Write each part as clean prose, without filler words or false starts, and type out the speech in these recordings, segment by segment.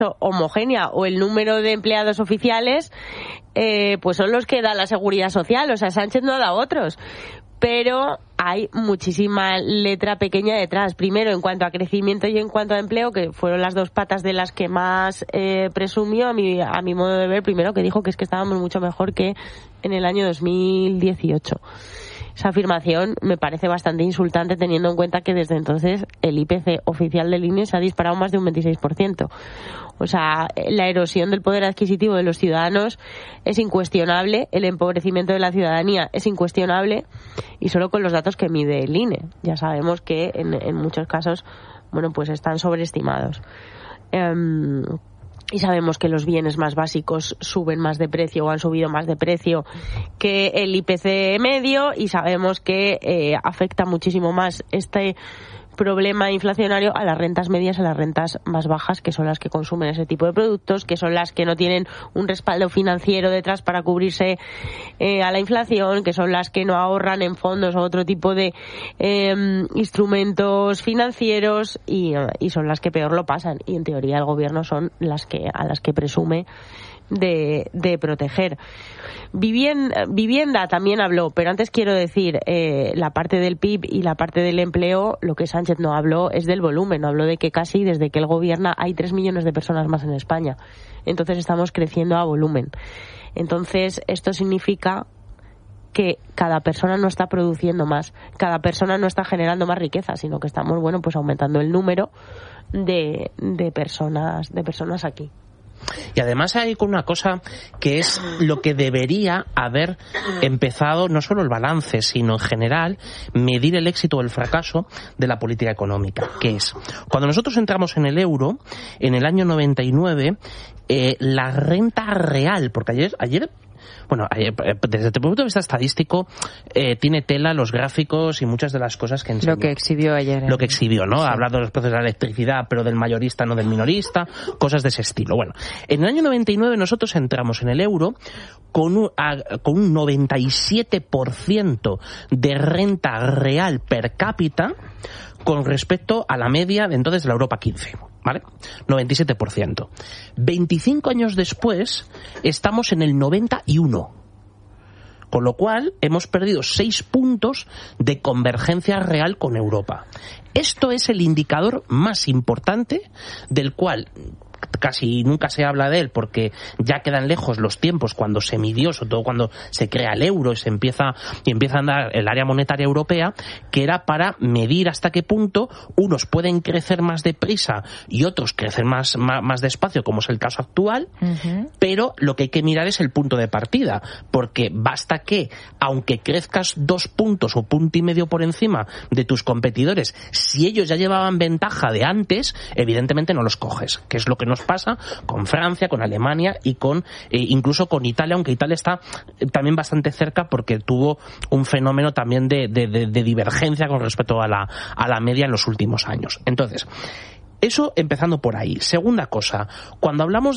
homogénea o el número de empleados oficiales, pues son los que da la Seguridad Social. O sea, Sánchez no ha dado otros. Pero hay muchísima letra pequeña detrás. Primero, en cuanto a crecimiento y en cuanto a empleo, que fueron las dos patas de las que más presumió, a mi modo de ver. Primero, que dijo que estábamos mucho mejor que en el año 2018. Esa afirmación me parece bastante insultante, teniendo en cuenta que desde entonces el IPC oficial del INE se ha disparado más de un 26%. O sea, la erosión del poder adquisitivo de los ciudadanos es incuestionable, el empobrecimiento de la ciudadanía es incuestionable, y solo con los datos que mide el INE. Ya sabemos que en muchos casos, bueno, pues están sobreestimados. Y sabemos que los bienes más básicos suben más de precio o han subido más de precio que el IPC medio, y sabemos que afecta muchísimo más este problema inflacionario a las rentas medias, a las rentas más bajas, que son las que consumen ese tipo de productos, que son las que no tienen un respaldo financiero detrás para cubrirse a la inflación, que son las que no ahorran en fondos o otro tipo de instrumentos financieros, y son las que peor lo pasan. Y en teoría el gobierno son a las que presume de proteger. Vivienda también habló, pero antes quiero decir, la parte del PIB y la parte del empleo, lo que Sánchez no habló es del volumen. No habló de que casi desde que él gobierna hay 3 millones de personas más en España. Entonces estamos creciendo a volumen. Entonces esto significa que cada persona no está produciendo más, cada persona no está generando más riqueza, sino que estamos, bueno, pues aumentando el número de personas aquí. Y además hay con una cosa que es lo que debería haber empezado, no solo el balance, sino en general medir el éxito o el fracaso de la política económica, que es, cuando nosotros entramos en el euro, en el año 99, la renta real, porque ayer bueno, desde el punto de vista estadístico, tiene tela los gráficos y muchas de las cosas que enseñó. Lo que exhibió ayer. Lo que exhibió, ¿no? Sí. Ha hablado de los precios de la electricidad, pero del mayorista, no del minorista, cosas de ese estilo. Bueno, en el año 99 nosotros entramos en el euro con un 97% de renta real per cápita con respecto a la media de entonces de la Europa 15. ¿Vale? 97%. 25 años después estamos en el 91. Con lo cual hemos perdido 6 puntos de convergencia real con Europa. Esto es el indicador más importante del cual casi nunca se habla de él, porque ya quedan lejos los tiempos cuando se midió, sobre todo cuando se crea el euro y empieza a andar el área monetaria europea, que era para medir hasta qué punto unos pueden crecer más deprisa y otros crecer más despacio, como es el caso actual. Uh-huh. Pero lo que hay que mirar es el punto de partida, porque basta que, aunque crezcas 2 puntos o 1,5 puntos por encima de tus competidores, si ellos ya llevaban ventaja de antes, evidentemente no los coges, que es lo que nos pasa con Francia, con Alemania y con incluso con Italia, aunque Italia está también bastante cerca porque tuvo un fenómeno también de divergencia con respecto a la media en los últimos años. Entonces, eso empezando por ahí. Segunda cosa, cuando hablamos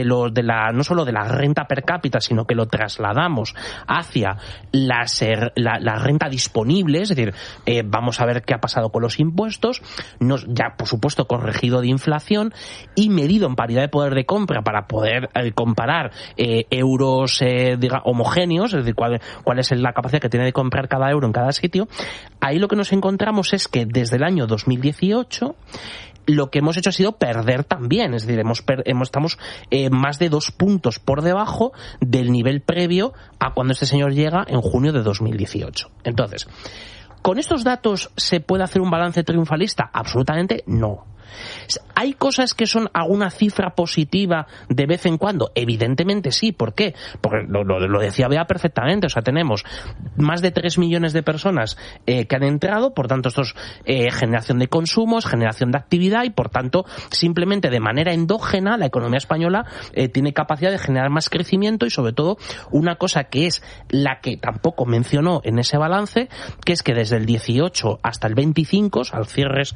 no solo de la renta per cápita, sino que lo trasladamos hacia la renta disponible, es decir, vamos a ver qué ha pasado con los impuestos, ya por supuesto corregido de inflación y medido en paridad de poder de compra para poder comparar euros homogéneos, es decir, cuál es la capacidad que tiene de comprar cada euro en cada sitio. Ahí lo que nos encontramos es que desde el año 2018 lo que hemos hecho ha sido perder también, es decir, estamos más de 2 puntos por debajo del nivel previo a cuando este señor llega en junio de 2018. Entonces, ¿con estos datos se puede hacer un balance triunfalista? Absolutamente no. ¿Hay cosas que son alguna cifra positiva de vez en cuando? Evidentemente sí. ¿Por qué? Porque lo decía Bea perfectamente. O sea, tenemos más de 3 millones de personas que han entrado, por tanto esto es generación de consumos, generación de actividad y por tanto simplemente de manera endógena la economía española tiene capacidad de generar más crecimiento y sobre todo una cosa que es la que tampoco mencionó en ese balance, que es que desde el 18 hasta el 25, o sea, al cierres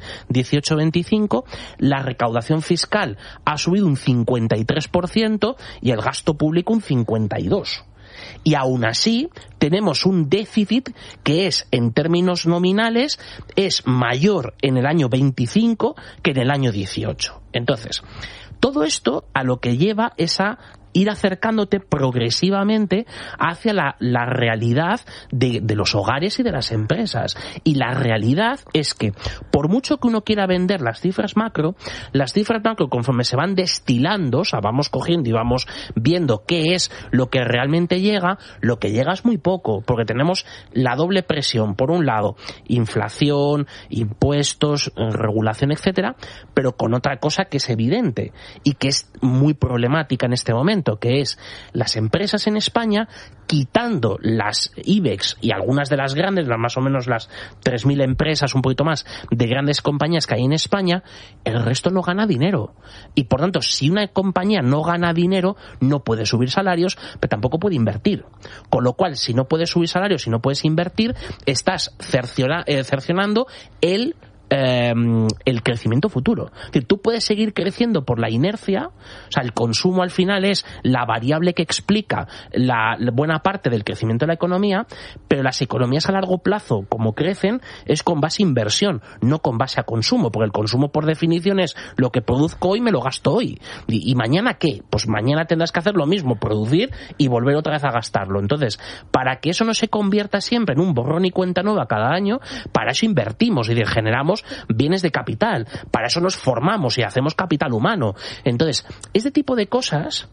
18-25, la recaudación fiscal ha subido un 53% y el gasto público un 52%. Y aún así tenemos un déficit que es, en términos nominales, es mayor en el año 25 que en el año 18. Entonces, Todo esto a lo que lleva es a ir acercándote progresivamente hacia la realidad de los hogares y de las empresas. Y la realidad es que, por mucho que uno quiera vender las cifras macro, conforme se van destilando, o sea, vamos cogiendo y vamos viendo qué es lo que realmente llega, lo que llega es muy poco, porque tenemos la doble presión. Por un lado, inflación, impuestos, regulación, etcétera, pero con otra cosa que es evidente y que es muy problemática en este momento, que es las empresas en España, quitando las IBEX y algunas de las grandes, más o menos las 3.000 empresas, un poquito más, de grandes compañías que hay en España, el resto no gana dinero. Y por tanto, si una compañía no gana dinero, no puede subir salarios, pero tampoco puede invertir. Con lo cual, si no puedes subir salarios, si no puedes invertir, estás cercionando el crecimiento futuro. Es decir, tú puedes seguir creciendo por la inercia, o sea, el consumo al final es la variable que explica la buena parte del crecimiento de la economía, pero las economías a largo plazo, como crecen, es con base a inversión, no con base a consumo, porque el consumo por definición es lo que produzco hoy me lo gasto hoy. ¿Y mañana qué? Pues mañana tendrás que hacer lo mismo, producir y volver otra vez a gastarlo. Entonces, para que eso no se convierta siempre en un borrón y cuenta nueva cada año, para eso invertimos y generamos bienes de capital, para eso nos formamos y hacemos capital humano. Entonces, este tipo de cosas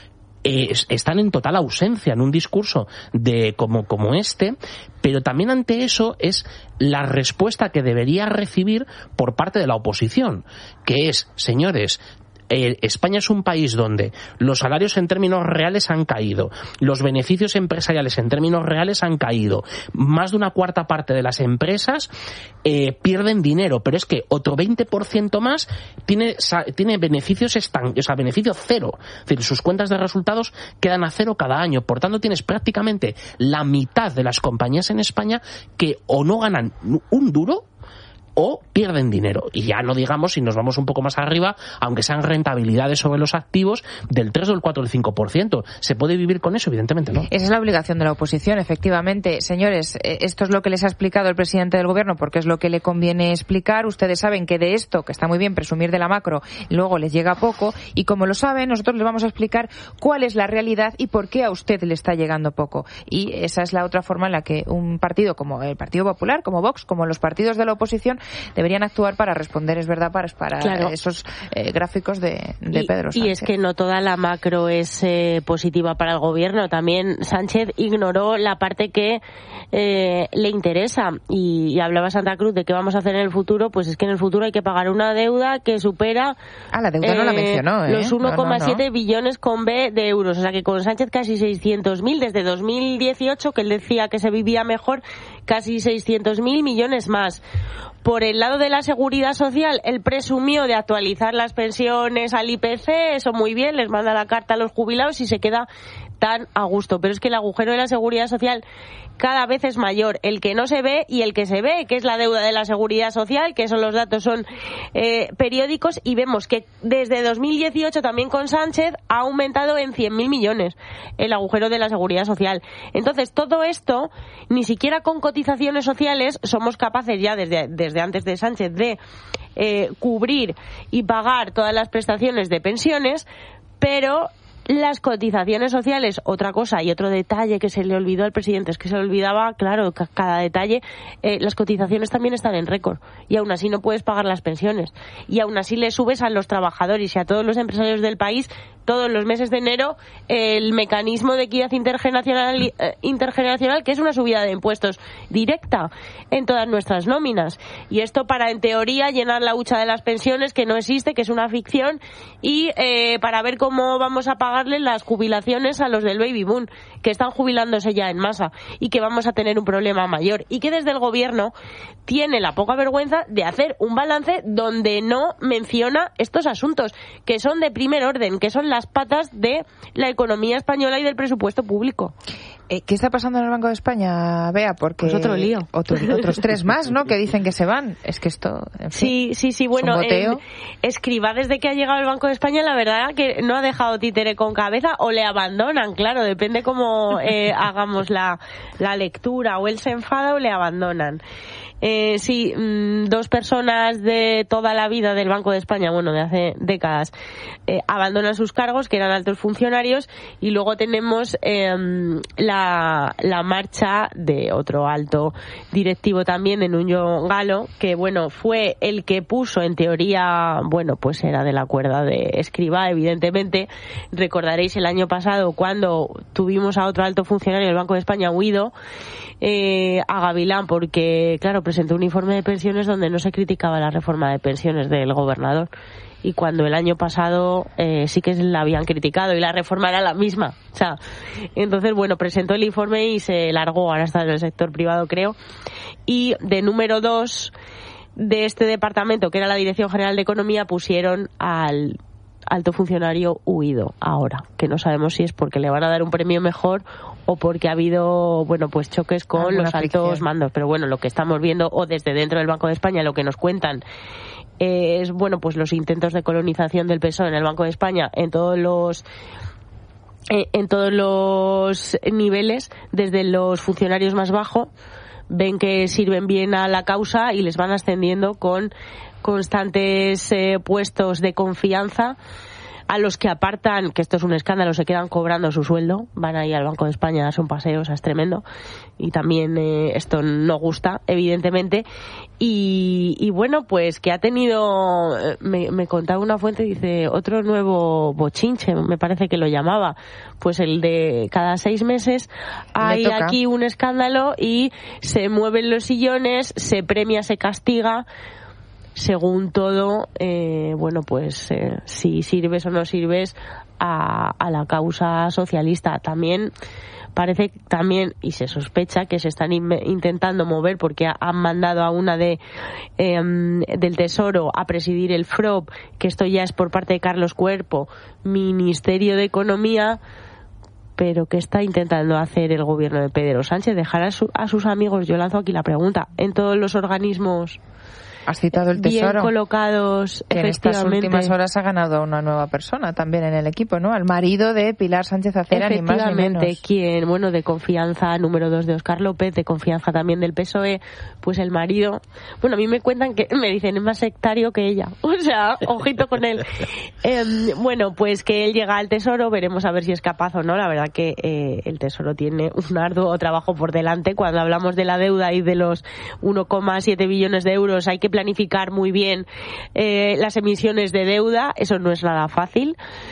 están en total ausencia en un discurso como este, pero también ante eso es la respuesta que debería recibir por parte de la oposición, que es, señores, España es un país donde los salarios en términos reales han caído, los beneficios empresariales en términos reales han caído, más de una cuarta parte de las empresas pierden dinero, pero es que otro 20% más tiene beneficios beneficio cero, es decir, sus cuentas de resultados quedan a cero cada año. Por tanto, tienes prácticamente la mitad de las compañías en España que o no ganan un duro o pierden dinero. Y ya no digamos si nos vamos un poco más arriba, aunque sean rentabilidades sobre los activos del 3, del 4, del 5%. ¿Se puede vivir con eso? Evidentemente no. Esa es la obligación de la oposición, efectivamente. Señores, esto es lo que les ha explicado el presidente del Gobierno porque es lo que le conviene explicar. Ustedes saben que de esto, que está muy bien presumir de la macro, luego les llega poco. Y como lo saben, nosotros les vamos a explicar cuál es la realidad y por qué a usted le está llegando poco. Y esa es la otra forma en la que un partido como el Partido Popular, como Vox, como los partidos de la oposición, deberían actuar para responder, es verdad, para claro, esos gráficos de Pedro Sánchez. Y es que no toda la macro es positiva para el gobierno. También Sánchez ignoró la parte que le interesa. Y hablaba Santa Cruz de qué vamos a hacer en el futuro. Pues es que en el futuro hay que pagar una deuda que supera la deuda no la mencionó, los 1,7 billones con B de euros. O sea que con Sánchez casi 600.000 desde 2018, que él decía que se vivía mejor, casi 600.000 millones más. Por el lado de la seguridad social, él presumió de actualizar las pensiones al IPC, eso muy bien, les manda la carta a los jubilados y se queda tan a gusto. Pero es que el agujero de la seguridad social cada vez es mayor, el que no se ve y el que se ve, que es la deuda de la seguridad social, que esos los datos son periódicos, y vemos que desde 2018 también con Sánchez ha aumentado en 100.000 millones el agujero de la seguridad social. Entonces, todo esto, ni siquiera con cotizaciones sociales somos capaces ya desde antes de Sánchez de cubrir y pagar todas las prestaciones de pensiones, pero las cotizaciones sociales, otra cosa y otro detalle que se le olvidó al presidente, es que se le olvidaba, claro, cada detalle, las cotizaciones también están en récord y aún así no puedes pagar las pensiones y aún así le subes a los trabajadores y a todos los empresarios del país todos los meses de enero el mecanismo de equidad intergeneracional, que es una subida de impuestos directa en todas nuestras nóminas. Y esto para, en teoría, llenar la hucha de las pensiones, que no existe, que es una ficción, y para ver cómo vamos a pagarle las jubilaciones a los del baby boom, que están jubilándose ya en masa, y que vamos a tener un problema mayor. Y que desde el gobierno tiene la poca vergüenza de hacer un balance donde no menciona estos asuntos, que son de primer orden, que son las patas de la economía española y del presupuesto público. ¿Qué está pasando en el Banco de España, Bea? Porque pues otro lío. Otros 3 más, ¿no? Que dicen que se van. Es que esto... En fin, sí. Bueno, Escrivá, desde que ha llegado al Banco de España, la verdad que no ha dejado títere con cabeza, o le abandonan, claro, depende cómo hagamos la lectura, o él se enfada o le abandonan. 2 personas de toda la vida del Banco de España, bueno, de hace décadas, abandonan sus cargos, que eran altos funcionarios, y luego tenemos la marcha de otro alto directivo también, de Nuño Galo, que bueno, fue el que puso, en teoría, bueno, pues era de la cuerda de Escrivá, evidentemente. Recordaréis el año pasado cuando tuvimos a otro alto funcionario del Banco de España huido, a Gavilán, porque claro, presentó un informe de pensiones donde no se criticaba la reforma de pensiones del gobernador, y cuando el año pasado sí que la habían criticado y la reforma era la misma, o sea, entonces bueno, presentó el informe y se largó, ahora está en el sector privado, creo. Y de número 2 de este departamento, que era la Dirección General de Economía, pusieron al alto funcionario huido ahora, que no sabemos si es porque le van a dar un premio mejor o porque ha habido, bueno, pues choques con los altos mandos. Pero bueno, lo que estamos viendo, o desde dentro del Banco de España, lo que nos cuentan es, bueno, pues los intentos de colonización del PSOE en el Banco de España en todos los niveles, desde los funcionarios más bajos, ven que sirven bien a la causa y les van ascendiendo con constantes puestos de confianza, a los que apartan, que esto es un escándalo, se quedan cobrando su sueldo, van ahí al Banco de España a darse un paseo, o sea, es tremendo, y también esto no gusta, evidentemente, y bueno, pues que ha tenido, me contaba una fuente, dice, otro nuevo bochinche, me parece que lo llamaba, pues el de cada 6 meses hay aquí un escándalo y se mueven los sillones, se premia, se castiga, según todo, bueno, pues si sirves o no sirves a la causa socialista. También parece, y se sospecha que se están intentando mover, porque han mandado a una del Tesoro a presidir el FROP, que esto ya es por parte de Carlos Cuerpo, Ministerio de Economía. Pero ¿qué está intentando hacer el gobierno de Pedro Sánchez? ¿Dejar a sus amigos? Yo lanzo aquí la pregunta. En todos los organismos Has citado el Tesoro. Bien colocados, que efectivamente. En estas últimas horas ha ganado una nueva persona también en el equipo, ¿no? Al marido de Pilar Sánchez Acera, ni más ni menos. Quien, bueno, de confianza, número 2 de Óscar López, de confianza también del PSOE, pues el marido. Bueno, a mí me cuentan que, me dicen, es más sectario que ella. O sea, ojito con él. Bueno, pues que él llega al Tesoro, veremos a ver si es capaz o no. La verdad que el Tesoro tiene un arduo trabajo por delante. Cuando hablamos de la deuda y de los 1,7 billones de euros, hay que planificar muy bien las emisiones de deuda, eso no es nada fácil.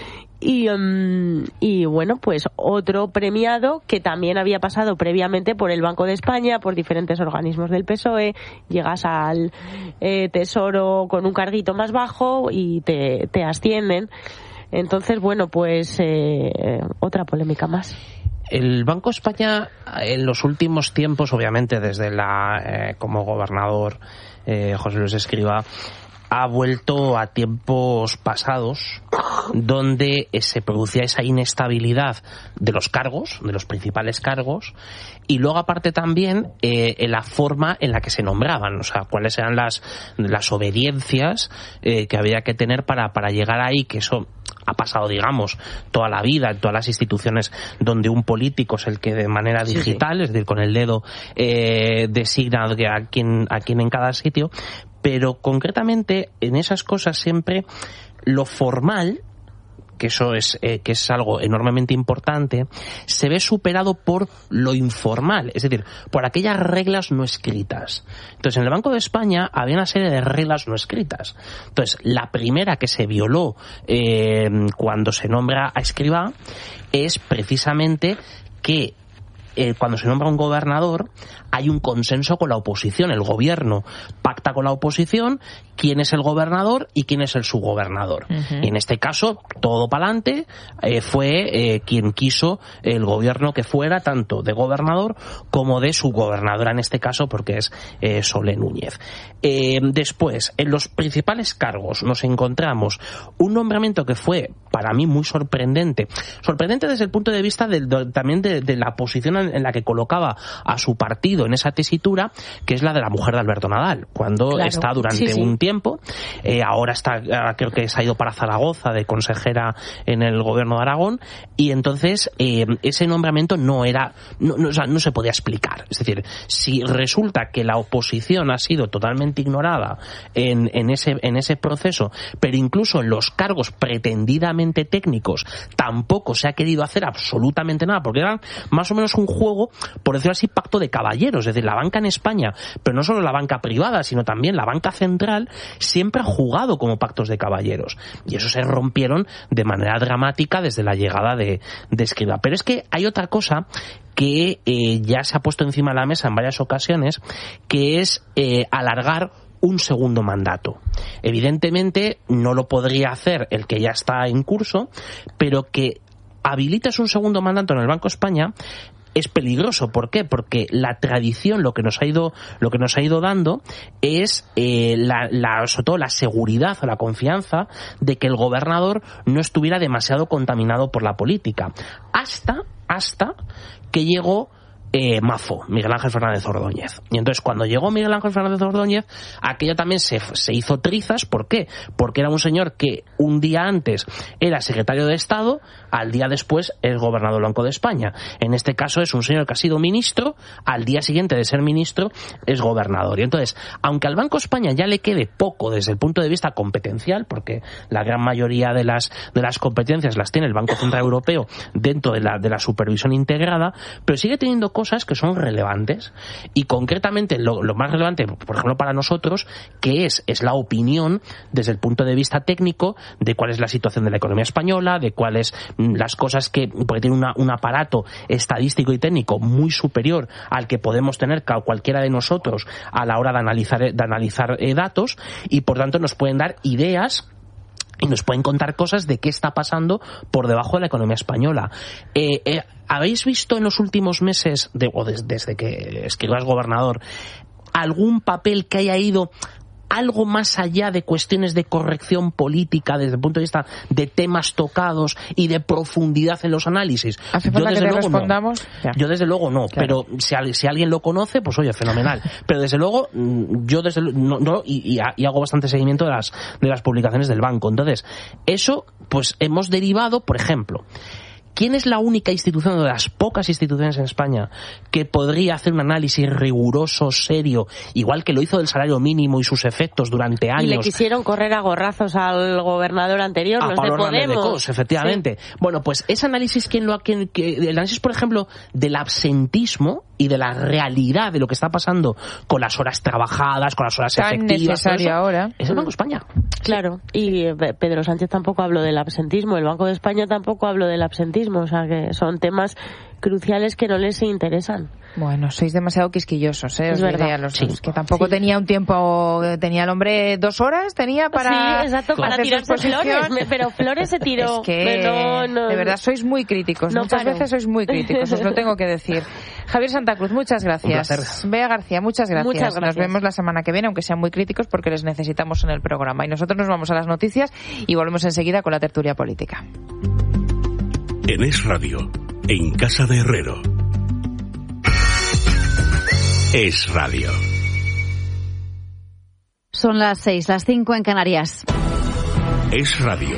Y bueno, pues otro premiado que también había pasado previamente por el Banco de España, por diferentes organismos del PSOE, llegas al Tesoro con un carguito más bajo y te ascienden. Entonces, bueno, pues otra polémica más. El Banco de España en los últimos tiempos, obviamente desde como gobernador José Luis Escrivá, ha vuelto a tiempos pasados donde se producía esa inestabilidad de los cargos, de los principales cargos, y luego aparte también en la forma en la que se nombraban, o sea, cuáles eran las obediencias que había que tener para llegar ahí, que eso ha pasado, digamos, toda la vida en todas las instituciones donde un político es el que de manera digital, es decir, con el dedo designa a quién en cada sitio, pero concretamente en esas cosas siempre lo formal, que eso es algo enormemente importante, se ve superado por lo informal, es decir, por aquellas reglas no escritas. Entonces, en el Banco de España había una serie de reglas no escritas. Entonces, la primera que se violó cuando se nombra a Escrivá es precisamente que cuando se nombra un gobernador hay un consenso con la oposición. El gobierno pacta con la oposición quién es el gobernador y quién es el subgobernador. Y en este caso, todo para adelante, fue quien quiso el gobierno que fuera, tanto de gobernador como de subgobernadora, en este caso, porque es Solé Núñez. Después, en los principales cargos nos encontramos un nombramiento que fue, para mí, muy sorprendente. Sorprendente desde el punto de vista también de la posición en la que colocaba a su partido en esa tesitura, que es la de la mujer de Alberto Nadal, cuando está durante un tiempo, ahora creo que se ha ido para Zaragoza de consejera en el gobierno de Aragón, y entonces ese nombramiento no se podía explicar. Es decir, si resulta que la oposición ha sido totalmente ignorada en ese proceso, pero incluso en los cargos pretendidamente técnicos tampoco se ha querido hacer absolutamente nada, porque era más o menos un juego, por decirlo así, pacto de caballeros. Es decir, la banca en España, pero no solo la banca privada, sino también la banca central, siempre ha jugado como pactos de caballeros, y eso se rompieron de manera dramática desde la llegada de Escrivá. Pero es que hay otra cosa que ya se ha puesto encima de la mesa en varias ocasiones, que es alargar un segundo mandato. Evidentemente no lo podría hacer el que ya está en curso, pero que habilites un segundo mandato en el Banco de España es peligroso. ¿Por qué? Porque la tradición, lo que nos ha ido dando es sobre todo la seguridad o la confianza de que el gobernador no estuviera demasiado contaminado por la política, hasta que llegó Mafo, Miguel Ángel Fernández Ordóñez. Y entonces cuando llegó Miguel Ángel Fernández Ordóñez, aquello también se hizo trizas. ¿Por qué? Porque era un señor que un día antes era secretario de Estado, al día después es gobernador del Banco de España. En este caso es un señor que ha sido ministro, al día siguiente de ser ministro es gobernador. Y entonces, aunque al Banco de España ya le quede poco desde el punto de vista competencial, porque la gran mayoría de las competencias las tiene el Banco Central Europeo dentro de la supervisión integrada, pero sigue teniendo cosas que son relevantes, y concretamente lo más relevante, por ejemplo para nosotros, que es la opinión desde el punto de vista técnico de cuál es la situación de la economía española, de cuáles las cosas que, porque tiene un aparato estadístico y técnico muy superior al que podemos tener cualquiera de nosotros a la hora de analizar datos, y por tanto nos pueden dar ideas y nos pueden contar cosas de qué está pasando por debajo de la economía española. ¿Habéis visto en los últimos meses, desde que Escrivá es gobernador, algún papel que haya ido algo más allá de cuestiones de corrección política desde el punto de vista de temas tocados y de profundidad en los análisis? ¿Hace falta que te respondamos? No. Yo desde luego no, claro. Pero si alguien lo conoce, pues oye, fenomenal. Pero desde luego, yo y hago bastante seguimiento de las publicaciones del banco. Entonces, eso, pues hemos derivado, por ejemplo, ¿quién es la única institución, de las pocas instituciones en España, que podría hacer un análisis riguroso, serio, igual que lo hizo del salario mínimo y sus efectos durante años? Y le quisieron correr a gorrazos al gobernador anterior, los de Podemos. Efectivamente. Sí. Bueno, pues ese análisis, el análisis, por ejemplo, del absentismo y de la realidad de lo que está pasando con las horas trabajadas, con las horas tan efectivas, necesaria ahora, es el Banco de España. Claro, y Pedro Sánchez tampoco habló del absentismo, el Banco de España tampoco habló del absentismo, o sea que son temas cruciales que no les interesan. Bueno, sois demasiado quisquillosos, es verdad. Que tampoco tenía un tiempo, tenía el hombre 2 horas, tenía para... Sí, exacto, para tirarse flores, pero Flores se tiró. Es que, no, de verdad, sois muy críticos, muchas veces sois muy críticos, os lo tengo que decir. Javier Santa Cruz, muchas gracias. Bea García, muchas gracias. Nos vemos la semana que viene, aunque sean muy críticos, porque les necesitamos en el programa. Y nosotros nos vamos a las noticias y volvemos enseguida con la tertulia política. En Es Radio, en Casa de Herrero. Es Radio. Son las 6, las 5 en Canarias. Es Radio.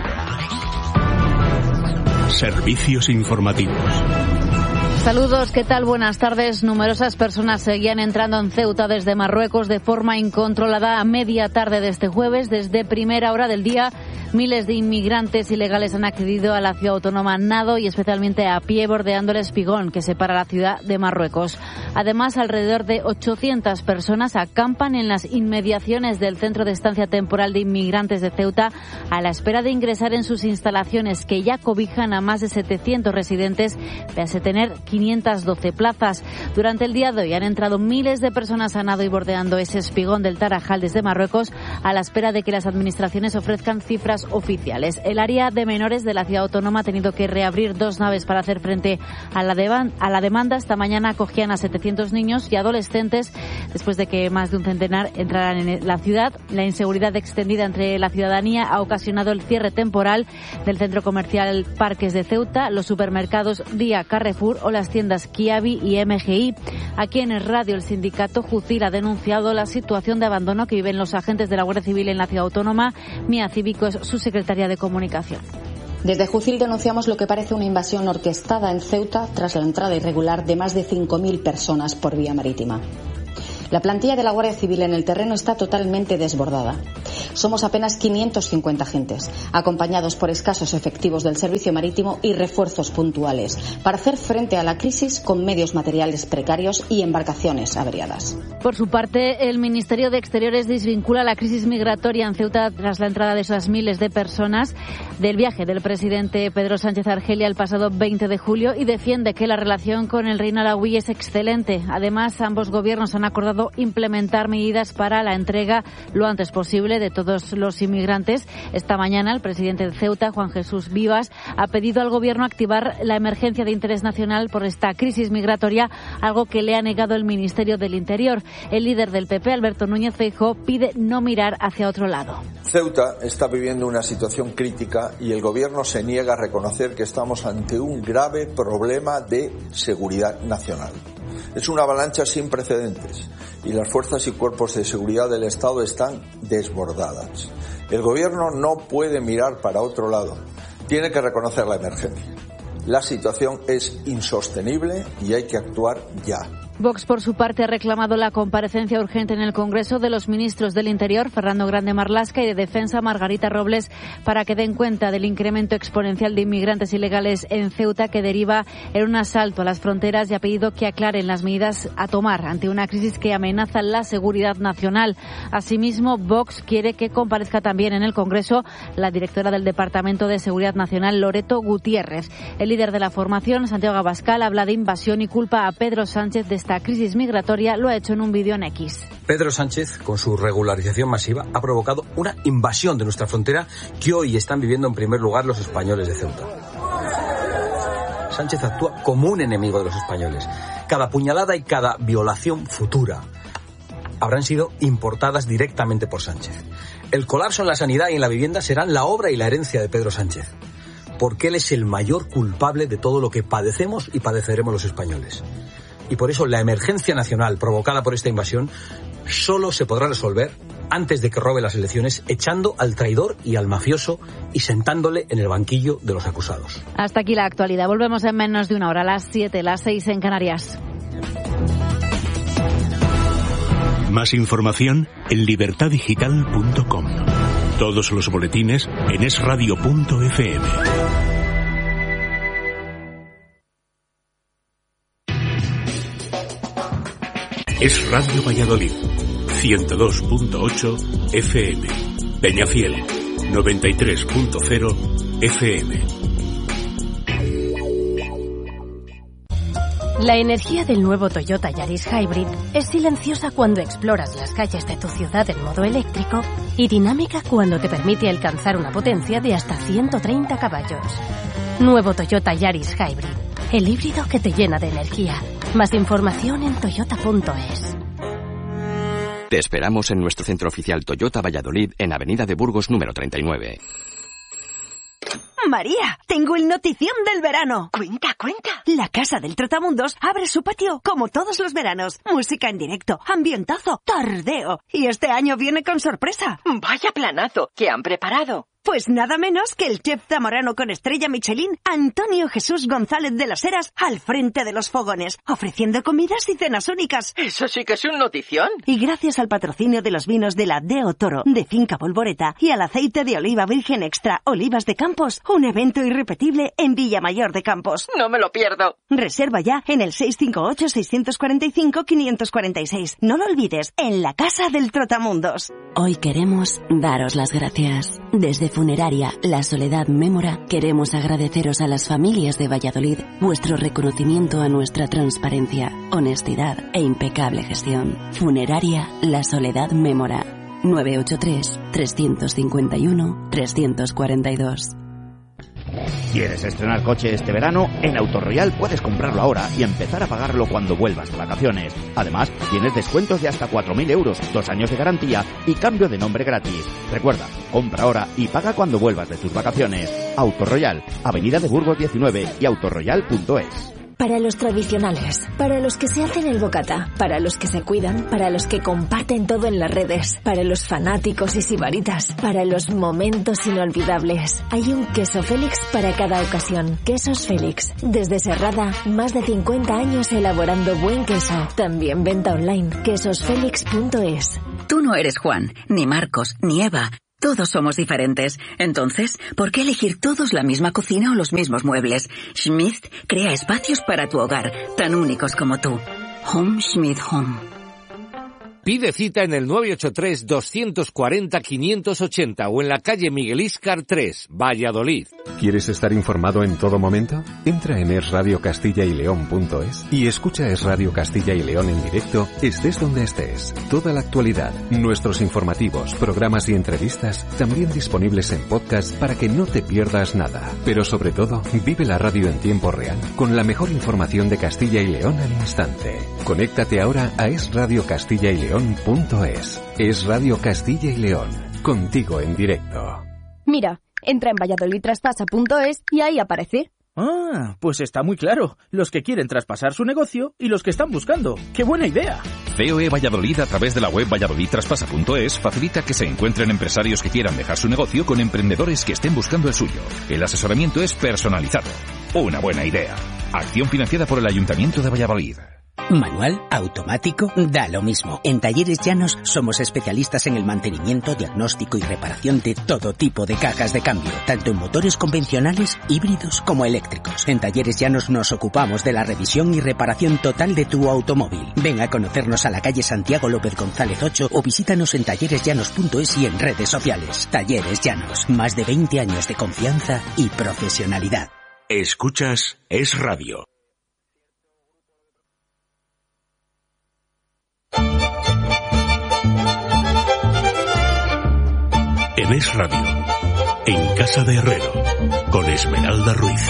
Servicios informativos. Saludos, ¿qué tal? Buenas tardes. Numerosas personas seguían entrando en Ceuta desde Marruecos de forma incontrolada a media tarde de este jueves. Desde primera hora del día, miles de inmigrantes ilegales han accedido a la ciudad autónoma a nado y especialmente a pie, bordeando el espigón que separa la ciudad de Marruecos. Además, alrededor de 800 personas acampan en las inmediaciones del Centro de Estancia Temporal de Inmigrantes de Ceuta a la espera de ingresar en sus instalaciones, que ya cobijan a más de 700 residentes, pese a tener 512 plazas. Durante el día de hoy han entrado miles de personas a nado y bordeando ese espigón del Tarajal desde Marruecos a la espera de que las administraciones ofrezcan cifras oficiales. El área de menores de la ciudad autónoma ha tenido que reabrir 2 naves para hacer frente a la demanda. Esta mañana acogían a 700 niños y adolescentes después de que más de un centenar entraran en la ciudad. La inseguridad extendida entre la ciudadanía ha ocasionado el cierre temporal del centro comercial Parques de Ceuta, los supermercados Día, Carrefour o la las tiendas Kiabi y MGI. Aquí en el radio, el sindicato Jucil ha denunciado la situación de abandono que viven los agentes de la Guardia Civil en la ciudad autónoma. Mía Cívico es su secretaria de Comunicación. Desde Jucil denunciamos lo que parece una invasión orquestada en Ceuta tras la entrada irregular de más de 5.000 personas por vía marítima. La plantilla de la Guardia Civil en el terreno está totalmente desbordada. Somos apenas 550 agentes, acompañados por escasos efectivos del servicio marítimo y refuerzos puntuales, para hacer frente a la crisis con medios materiales precarios y embarcaciones averiadas. Por su parte, el Ministerio de Exteriores desvincula la crisis migratoria en Ceuta tras la entrada de esas miles de personas del viaje del presidente Pedro Sánchez a Argelia el pasado 20 de julio y defiende que la relación con el reino alauí es excelente. Además, ambos gobiernos han acordado implementar medidas para la entrega lo antes posible de todos los inmigrantes. Esta mañana el presidente de Ceuta, Juan Jesús Vivas, ha pedido al gobierno activar la emergencia de interés nacional por esta crisis migratoria, algo que le ha negado el Ministerio del Interior. El líder del PP, Alberto Núñez Feijóo, pide no mirar hacia otro lado. Ceuta está viviendo una situación crítica y el gobierno se niega a reconocer que estamos ante un grave problema de seguridad nacional. Es una avalancha sin precedentes y las fuerzas y cuerpos de seguridad del Estado están desbordadas. El gobierno no puede mirar para otro lado, tiene que reconocer la emergencia. La situación es insostenible y hay que actuar ya. Vox, por su parte, ha reclamado la comparecencia urgente en el Congreso de los ministros del Interior, Fernando Grande Marlaska, y de Defensa, Margarita Robles, para que den cuenta del incremento exponencial de inmigrantes ilegales en Ceuta que deriva en un asalto a las fronteras, y ha pedido que aclaren las medidas a tomar ante una crisis que amenaza la seguridad nacional. Asimismo, Vox quiere que comparezca también en el Congreso la directora del Departamento de Seguridad Nacional, Loreto Gutiérrez. El líder de la formación, Santiago Abascal, habla de invasión y culpa a Pedro Sánchez de esta crisis migratoria. Lo ha hecho en un vídeo en X. Pedro Sánchez, con su regularización masiva, ha provocado una invasión de nuestra frontera que hoy están viviendo en primer lugar los españoles de Ceuta. Sánchez actúa como un enemigo de los españoles. Cada puñalada y cada violación futura habrán sido importadas directamente por Sánchez. El colapso en la sanidad y en la vivienda serán la obra y la herencia de Pedro Sánchez, porque él es el mayor culpable de todo lo que padecemos y padeceremos los españoles. Y por eso la emergencia nacional provocada por esta invasión solo se podrá resolver antes de que robe las elecciones, echando al traidor y al mafioso y sentándole en el banquillo de los acusados. Hasta aquí la actualidad. Volvemos en menos de una hora, a las 7, las 6 en Canarias. Más información en libertadigital.com. Todos los boletines en esradio.fm. Es Radio Valladolid, 102.8 FM, Peñafiel, 93.0 FM. La energía del nuevo Toyota Yaris Hybrid es silenciosa cuando exploras las calles de tu ciudad en modo eléctrico y dinámica cuando te permite alcanzar una potencia de hasta 130 caballos. Nuevo Toyota Yaris Hybrid, el híbrido que te llena de energía. Más información en toyota.es. Te esperamos en nuestro centro oficial Toyota Valladolid en Avenida de Burgos número 39. María, tengo el notición del verano. Cuenta. La Casa del Trotamundos abre su patio como todos los veranos. Música en directo, ambientazo, tardeo. Y este año viene con sorpresa. Vaya planazo que han preparado. Pues nada menos que el chef zamorano con estrella Michelin, Antonio Jesús González de las Heras, al frente de los fogones, ofreciendo comidas y cenas únicas. Eso sí que es un notición. Y gracias al patrocinio de los vinos de la Deo Toro, de Finca Polvoreta, y al aceite de oliva virgen extra Olivas de Campos, un evento irrepetible en Villamayor de Campos. No me lo pierdo. Reserva ya en el 658-645-546. No lo olvides, en la Casa del Trotamundos. Hoy queremos daros las gracias. Desde Funeraria La Soledad Mémora queremos agradeceros a las familias de Valladolid vuestro reconocimiento a nuestra transparencia, honestidad e impecable gestión. Funeraria La Soledad Mémora, 983-351-342. ¿Quieres estrenar coche este verano? En Autorroyal puedes comprarlo ahora y empezar a pagarlo cuando vuelvas de vacaciones. Además, tienes descuentos de hasta 4.000 euros, 2 años de garantía y cambio de nombre gratis. Recuerda, compra ahora y paga cuando vuelvas de tus vacaciones. Autorroyal, Avenida de Burgos 19 y autorroyal.es. Para los tradicionales, para los que se hacen el bocata, para los que se cuidan, para los que comparten todo en las redes, para los fanáticos y sibaritas, para los momentos inolvidables. Hay un queso Félix para cada ocasión. Quesos Félix. Desde Serrada, más de 50 años elaborando buen queso. También venta online. quesosfelix.es. Tú no eres Juan, ni Marcos, ni Eva. Todos somos diferentes. Entonces, ¿por qué elegir todos la misma cocina o los mismos muebles? Schmidt crea espacios para tu hogar, tan únicos como tú. Home Schmidt Home. Pide cita en el 983-240-580 o en la calle Miguel Íscar 3, Valladolid. ¿Quieres estar informado en todo momento? Entra en esradiocastilla-y-león.es y escucha Es Radio Castilla y León en directo, estés donde estés. Toda la actualidad, nuestros informativos, programas y entrevistas, también disponibles en podcast para que no te pierdas nada. Pero sobre todo, vive la radio en tiempo real, con la mejor información de Castilla y León al instante. Conéctate ahora a esradiocastilla-y-león.es. Es Radio Castilla y León, contigo en directo. Mira, entra en valladolidtraspasa.es y ahí aparece. Ah, pues está muy claro. Los que quieren traspasar su negocio y los que están buscando. ¡Qué buena idea! COE Valladolid, a través de la web valladolidtraspasa.es, facilita que se encuentren empresarios que quieran dejar su negocio con emprendedores que estén buscando el suyo. El asesoramiento es personalizado. Una buena idea. Acción financiada por el Ayuntamiento de Valladolid. Manual, automático, da lo mismo. En Talleres Llanos somos especialistas en el mantenimiento, diagnóstico y reparación de todo tipo de cajas de cambio, tanto en motores convencionales, híbridos como eléctricos. En Talleres Llanos nos ocupamos de la revisión y reparación total de tu automóvil. Ven a conocernos a la calle Santiago López González 8 o visítanos en talleresllanos.es y en redes sociales. Talleres Llanos, más de 20 años de confianza y profesionalidad. Escuchas Es Radio. En Es Radio, en Casa de Herrero, con Esmeralda Ruiz.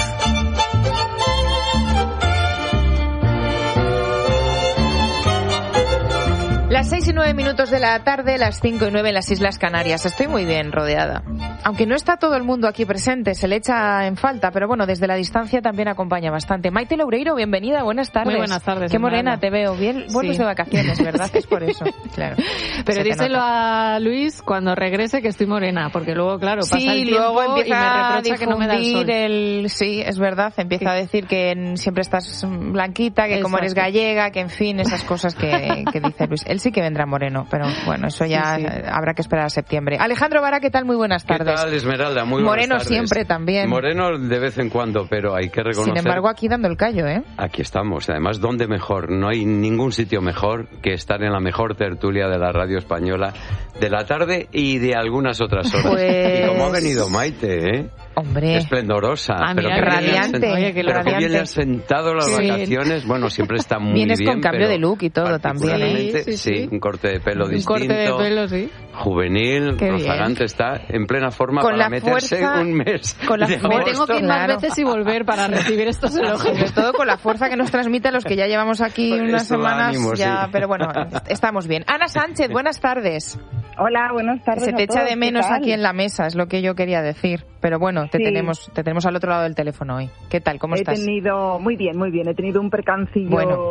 Las 6:09 de la tarde, las 5:09 en las Islas Canarias. Estoy muy bien rodeada. Aunque no está todo el mundo aquí presente, se le echa en falta, pero bueno, desde la distancia también acompaña bastante. Maite Loureiro, bienvenida, buenas tardes. Muy buenas tardes. Qué morena te veo. Bien, vuelves Sí. de vacaciones, ¿verdad? Es por eso, claro. Pero Se te díselo nota. a Luis cuando regrese que estoy morena, porque luego, claro, pasa Sí, el tiempo luego y me empieza a reprocha que no me da el sol. difundir Sí, es verdad, empieza a decir que siempre estás blanquita, que como eres Exacto. gallega, que en fin, esas cosas que dice Luis. Él sí que vendrá moreno, pero bueno, eso ya Sí, sí. habrá que esperar a septiembre. Alejandro Vara, ¿qué tal? Muy buenas ¿Qué tardes. tal, Esmeralda? Muy buenas Moreno tardes. siempre también. Moreno de vez en cuando, pero hay que reconocer... Sin embargo, aquí dando el callo, ¿eh? Aquí estamos. Además, ¿dónde mejor? No hay ningún sitio mejor que estar en la mejor tertulia de la radio española de la tarde y de algunas otras horas. Pues- Y cómo ha venido Maite, ¿eh? Hombre. Esplendorosa. Ah, pero mira, qué bien le has radiante. Oye, qué pero qué bien radiante. le has sentado las Sí. vacaciones. Bueno, siempre está muy Vienes bien. con cambio pero de look y todo también, ¿eh? particularmente, sí, un corte de pelo Un distinto. corte de pelo, sí. Juvenil, Qué bien. rozagante, está en plena forma Con para la meterse fuerza- un mes. con la de fuerza- Me tengo que ir agosto. más veces y volver para recibir estos elogios. Sobre todo con la fuerza que nos transmite a los que ya llevamos aquí Pues unas esto da semanas ánimo, ya, sí. pero bueno, estamos bien. Ana Sánchez, buenas tardes. Hola, buenas tardes. Se te a echa todos, de ¿qué menos tal? aquí en la mesa, es lo que yo quería decir. Pero bueno, te Sí. tenemos al otro lado del teléfono hoy. ¿Qué tal? ¿Cómo estás? Muy bien, muy bien. He tenido un percancillo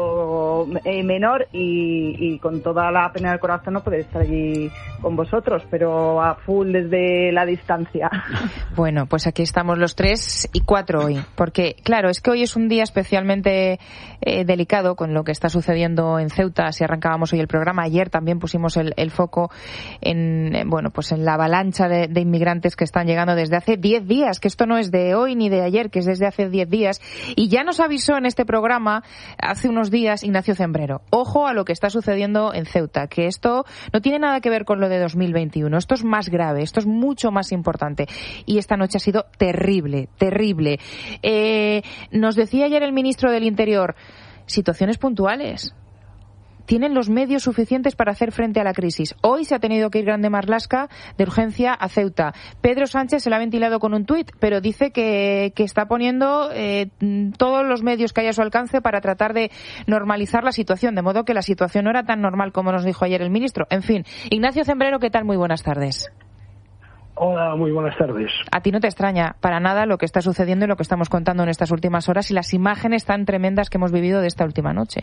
menor y con toda la pena del corazón no poder estar allí con vosotros, pero a full desde la distancia. Bueno, pues aquí estamos los 3 y 4 hoy, porque claro, es que hoy es un día especialmente delicado con lo que está sucediendo en Ceuta. Si arrancábamos hoy el programa, ayer también pusimos el foco en la avalancha de inmigrantes que están llegando desde hace 10 días, que esto no es de hoy ni de ayer, que es desde hace 10 días, y ya nos avisó en este programa hace unos días Ignacio Zembrero. Ojo a lo que está sucediendo en Ceuta, que esto no tiene nada que ver con lo de 2021, esto es más grave, esto es mucho más importante, y esta noche ha sido terrible, terrible. Nos decía ayer el ministro del Interior, situaciones puntuales. Tienen los medios suficientes para hacer frente a la crisis. Hoy se ha tenido que ir Grande Marlaska de urgencia a Ceuta. Pedro Sánchez se lo ha ventilado con un tuit, pero dice que está poniendo todos los medios que hay a su alcance para tratar de normalizar la situación, de modo que la situación no era tan normal como nos dijo ayer el ministro. En fin, Ignacio Zembrero, ¿qué tal? Muy buenas tardes. Hola, muy buenas tardes. A ti no te extraña para nada lo que está sucediendo y lo que estamos contando en estas últimas horas y las imágenes tan tremendas que hemos vivido de esta última noche.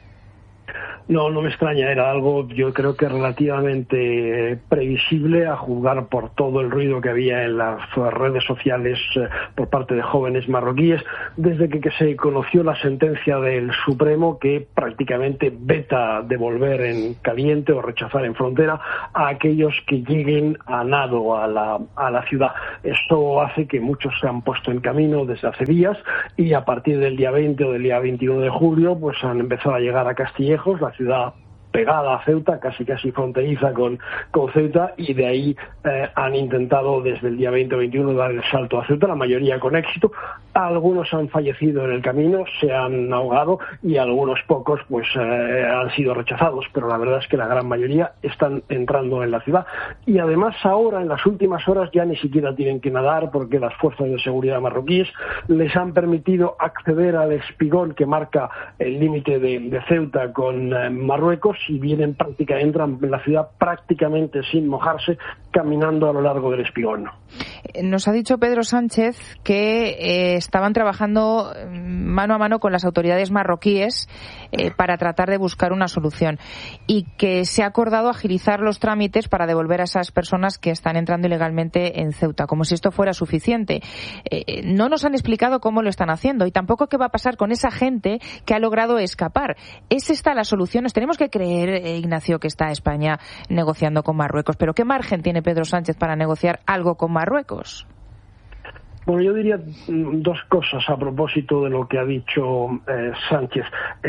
No me extraña, era algo yo creo que relativamente previsible a juzgar por todo el ruido que había en las redes sociales por parte de jóvenes marroquíes desde que se conoció la sentencia del Supremo que prácticamente veta devolver en caliente o rechazar en frontera a aquellos que lleguen a nado a la ciudad. Esto hace que muchos se han puesto en camino desde hace días y a partir del día 20 o del día 21 de julio pues han empezado a llegar a Castillejos, la ciudad pegada a Ceuta, casi fronteriza con Ceuta, y de ahí han intentado desde el día 20 o 21 dar el salto a Ceuta, la mayoría con éxito. Algunos han fallecido en el camino, se han ahogado y algunos pocos pues han sido rechazados, pero la verdad es que la gran mayoría están entrando en la ciudad y además ahora en las últimas horas ya ni siquiera tienen que nadar porque las fuerzas de seguridad marroquíes les han permitido acceder al espigón que marca el límite de Ceuta con Marruecos y entran en la ciudad prácticamente sin mojarse, caminando a lo largo del espigón. Nos ha dicho Pedro Sánchez que estaban trabajando mano a mano con las autoridades marroquíes para tratar de buscar una solución y que se ha acordado agilizar los trámites para devolver a esas personas que están entrando ilegalmente en Ceuta, como si esto fuera suficiente. No nos han explicado cómo lo están haciendo y tampoco qué va a pasar con esa gente que ha logrado escapar. ¿Es esta la solución? Nos tenemos que creer, Ignacio, que está España negociando con Marruecos, pero ¿qué margen tiene Pedro Sánchez para negociar algo con Marruecos? Bueno, yo diría dos cosas a propósito de lo que ha dicho Sánchez.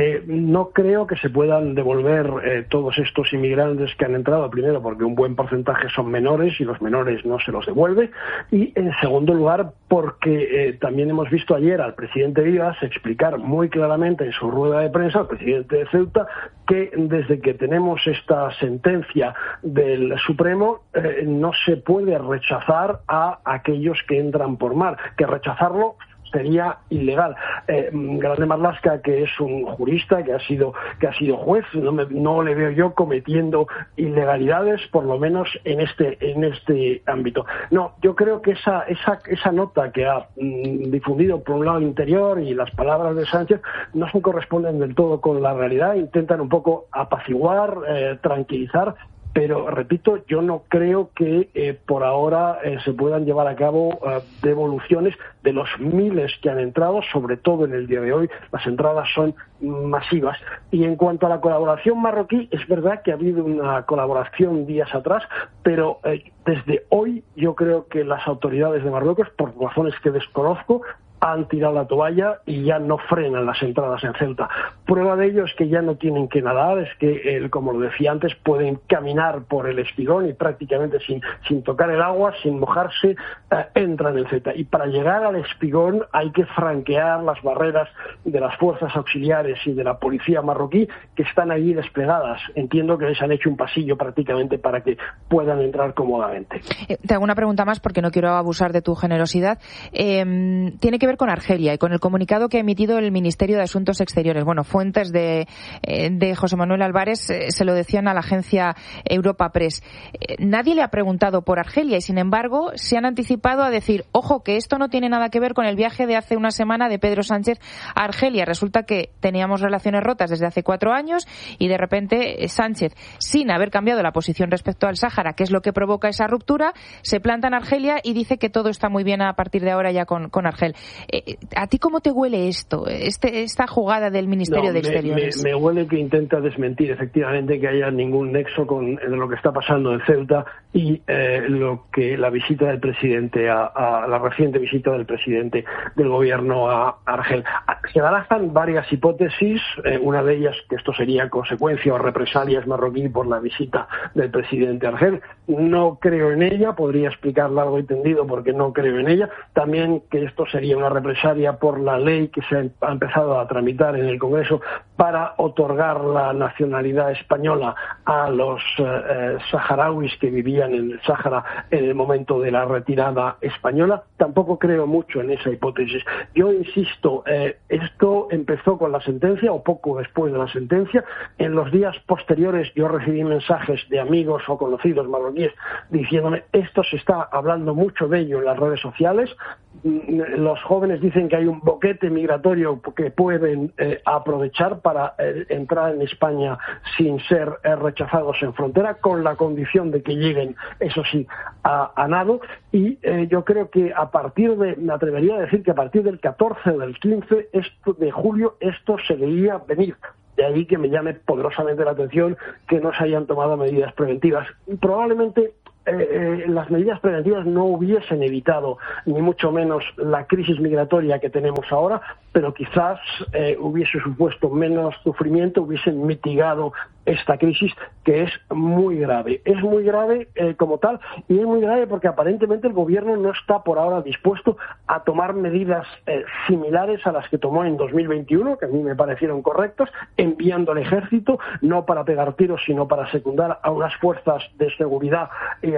No creo que se puedan devolver todos estos inmigrantes que han entrado, primero porque un buen porcentaje son menores y los menores no se los devuelve, y en segundo lugar porque también hemos visto ayer al presidente Vivas explicar muy claramente en su rueda de prensa, al presidente de Ceuta, que desde que tenemos esta sentencia del Supremo no se puede rechazar a aquellos que entran por mar, que rechazarlo sería ilegal. Grande Marlaska, que es un jurista, que ha sido juez, no le veo yo cometiendo ilegalidades, por lo menos en este ámbito. No, yo creo que esa nota que ha difundido por un lado Interior y las palabras de Sánchez no se corresponden del todo con la realidad, intentan un poco apaciguar, tranquilizar, pero repito, yo no creo que por ahora se puedan llevar a cabo devoluciones de los miles que han entrado, sobre todo en el día de hoy. Las entradas son masivas. Y en cuanto a la colaboración marroquí, es verdad que ha habido una colaboración días atrás, pero desde hoy yo creo que las autoridades de Marruecos, por razones que desconozco, han tirado la toalla y ya no frenan las entradas en Ceuta. Prueba de ello es que ya no tienen que nadar, es que, como lo decía antes, pueden caminar por el espigón y prácticamente sin tocar el agua, sin mojarse, entran en Ceuta. Y para llegar al espigón hay que franquear las barreras de las fuerzas auxiliares y de la policía marroquí que están allí desplegadas. Entiendo que les han hecho un pasillo prácticamente para que puedan entrar cómodamente. Te hago una pregunta más porque no quiero abusar de tu generosidad. Tiene que ver con Argelia y con el comunicado que ha emitido el Ministerio de Asuntos Exteriores. Bueno, fuentes de José Manuel Álvarez se lo decían a la agencia Europa Press. Nadie le ha preguntado por Argelia y, sin embargo, se han anticipado a decir, ojo, que esto no tiene nada que ver con el viaje de hace una semana de Pedro Sánchez a Argelia. Resulta que teníamos relaciones rotas desde hace 4 años y de repente Sánchez, sin haber cambiado la posición respecto al Sáhara, que es lo que provoca esa ruptura, se planta en Argelia y dice que todo está muy bien a partir de ahora ya con Argel. ¿A ti cómo te huele esto, esta jugada del Ministerio de Exteriores? Me huele que intenta desmentir efectivamente que haya ningún nexo con lo que está pasando en Ceuta y la visita del presidente, a la reciente visita del presidente del gobierno a Argel. Se barajan varias hipótesis, una de ellas que esto sería consecuencia o represalias marroquí por la visita del presidente a Argel. No creo en ella, podría explicar largo y tendido porque no creo en ella. También que esto sería una una represalia por la ley que se ha empezado a tramitar en el Congreso para otorgar la nacionalidad española a los saharauis que vivían en el Sáhara en el momento de la retirada española. Tampoco creo mucho en esa hipótesis. Yo insisto, esto empezó con la sentencia o poco después de la sentencia. En los días posteriores yo recibí mensajes de amigos o conocidos marroquíes diciéndome esto se está hablando mucho de ello en las redes sociales. Los jóvenes dicen que hay un boquete migratorio que pueden aprovechar para entrar en España sin ser rechazados en frontera, con la condición de que lleguen, eso sí, a nado. Y yo creo que me atrevería a decir que a partir del 14 o del 15 de julio esto se veía venir. De ahí que me llame poderosamente la atención que no se hayan tomado medidas preventivas. Probablemente las medidas preventivas no hubiesen evitado ni mucho menos la crisis migratoria que tenemos ahora, pero quizás hubiese supuesto menos sufrimiento, hubiesen mitigado esta crisis que es muy grave. Es muy grave como tal, y es muy grave porque aparentemente el gobierno no está por ahora dispuesto a tomar medidas similares a las que tomó en 2021, que a mí me parecieron correctas, enviando al ejército, no para pegar tiros, sino para secundar a unas fuerzas de seguridad,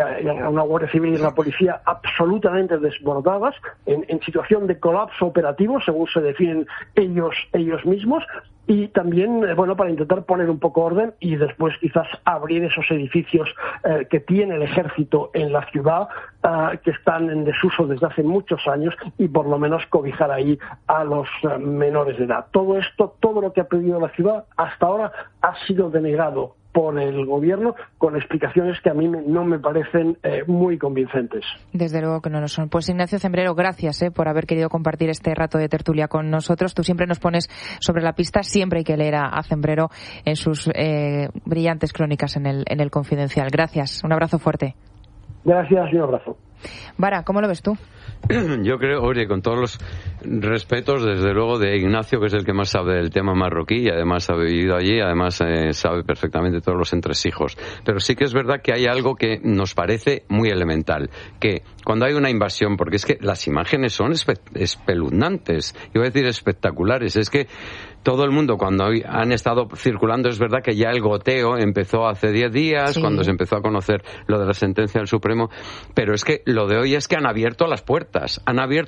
a una Guardia Civil y una policía absolutamente desbordadas, en situación de colapso operativo, según se definen ellos mismos, y también, para intentar poner un poco orden y después quizás abrir esos edificios que tiene el ejército en la ciudad, que están en desuso desde hace muchos años, y por lo menos cobijar ahí a los menores de edad. Todo esto, todo lo que ha pedido la ciudad hasta ahora ha sido denegado por el gobierno con explicaciones que a mí no me parecen muy convincentes. Desde luego que no lo son. Pues Ignacio Cembrero, gracias por haber querido compartir este rato de tertulia con nosotros. Tú siempre nos pones sobre la pista, siempre hay que leer a Cembrero en sus brillantes crónicas en el Confidencial. Gracias, un abrazo fuerte. Gracias y un abrazo. Vara, ¿cómo lo ves tú? Yo creo, oye, con todos los respetos, desde luego, de Ignacio, que es el que más sabe del tema marroquí y además ha vivido allí, además sabe perfectamente todos los entresijos. Pero sí que es verdad que hay algo que nos parece muy elemental, que cuando hay una invasión, porque es que las imágenes son espeluznantes, iba a decir espectaculares, es que todo el mundo, cuando han estado circulando, es verdad que ya el goteo empezó hace 10 días, sí, cuando se empezó a conocer lo de la sentencia del Supremo, pero es que lo de hoy es que han abierto las puertas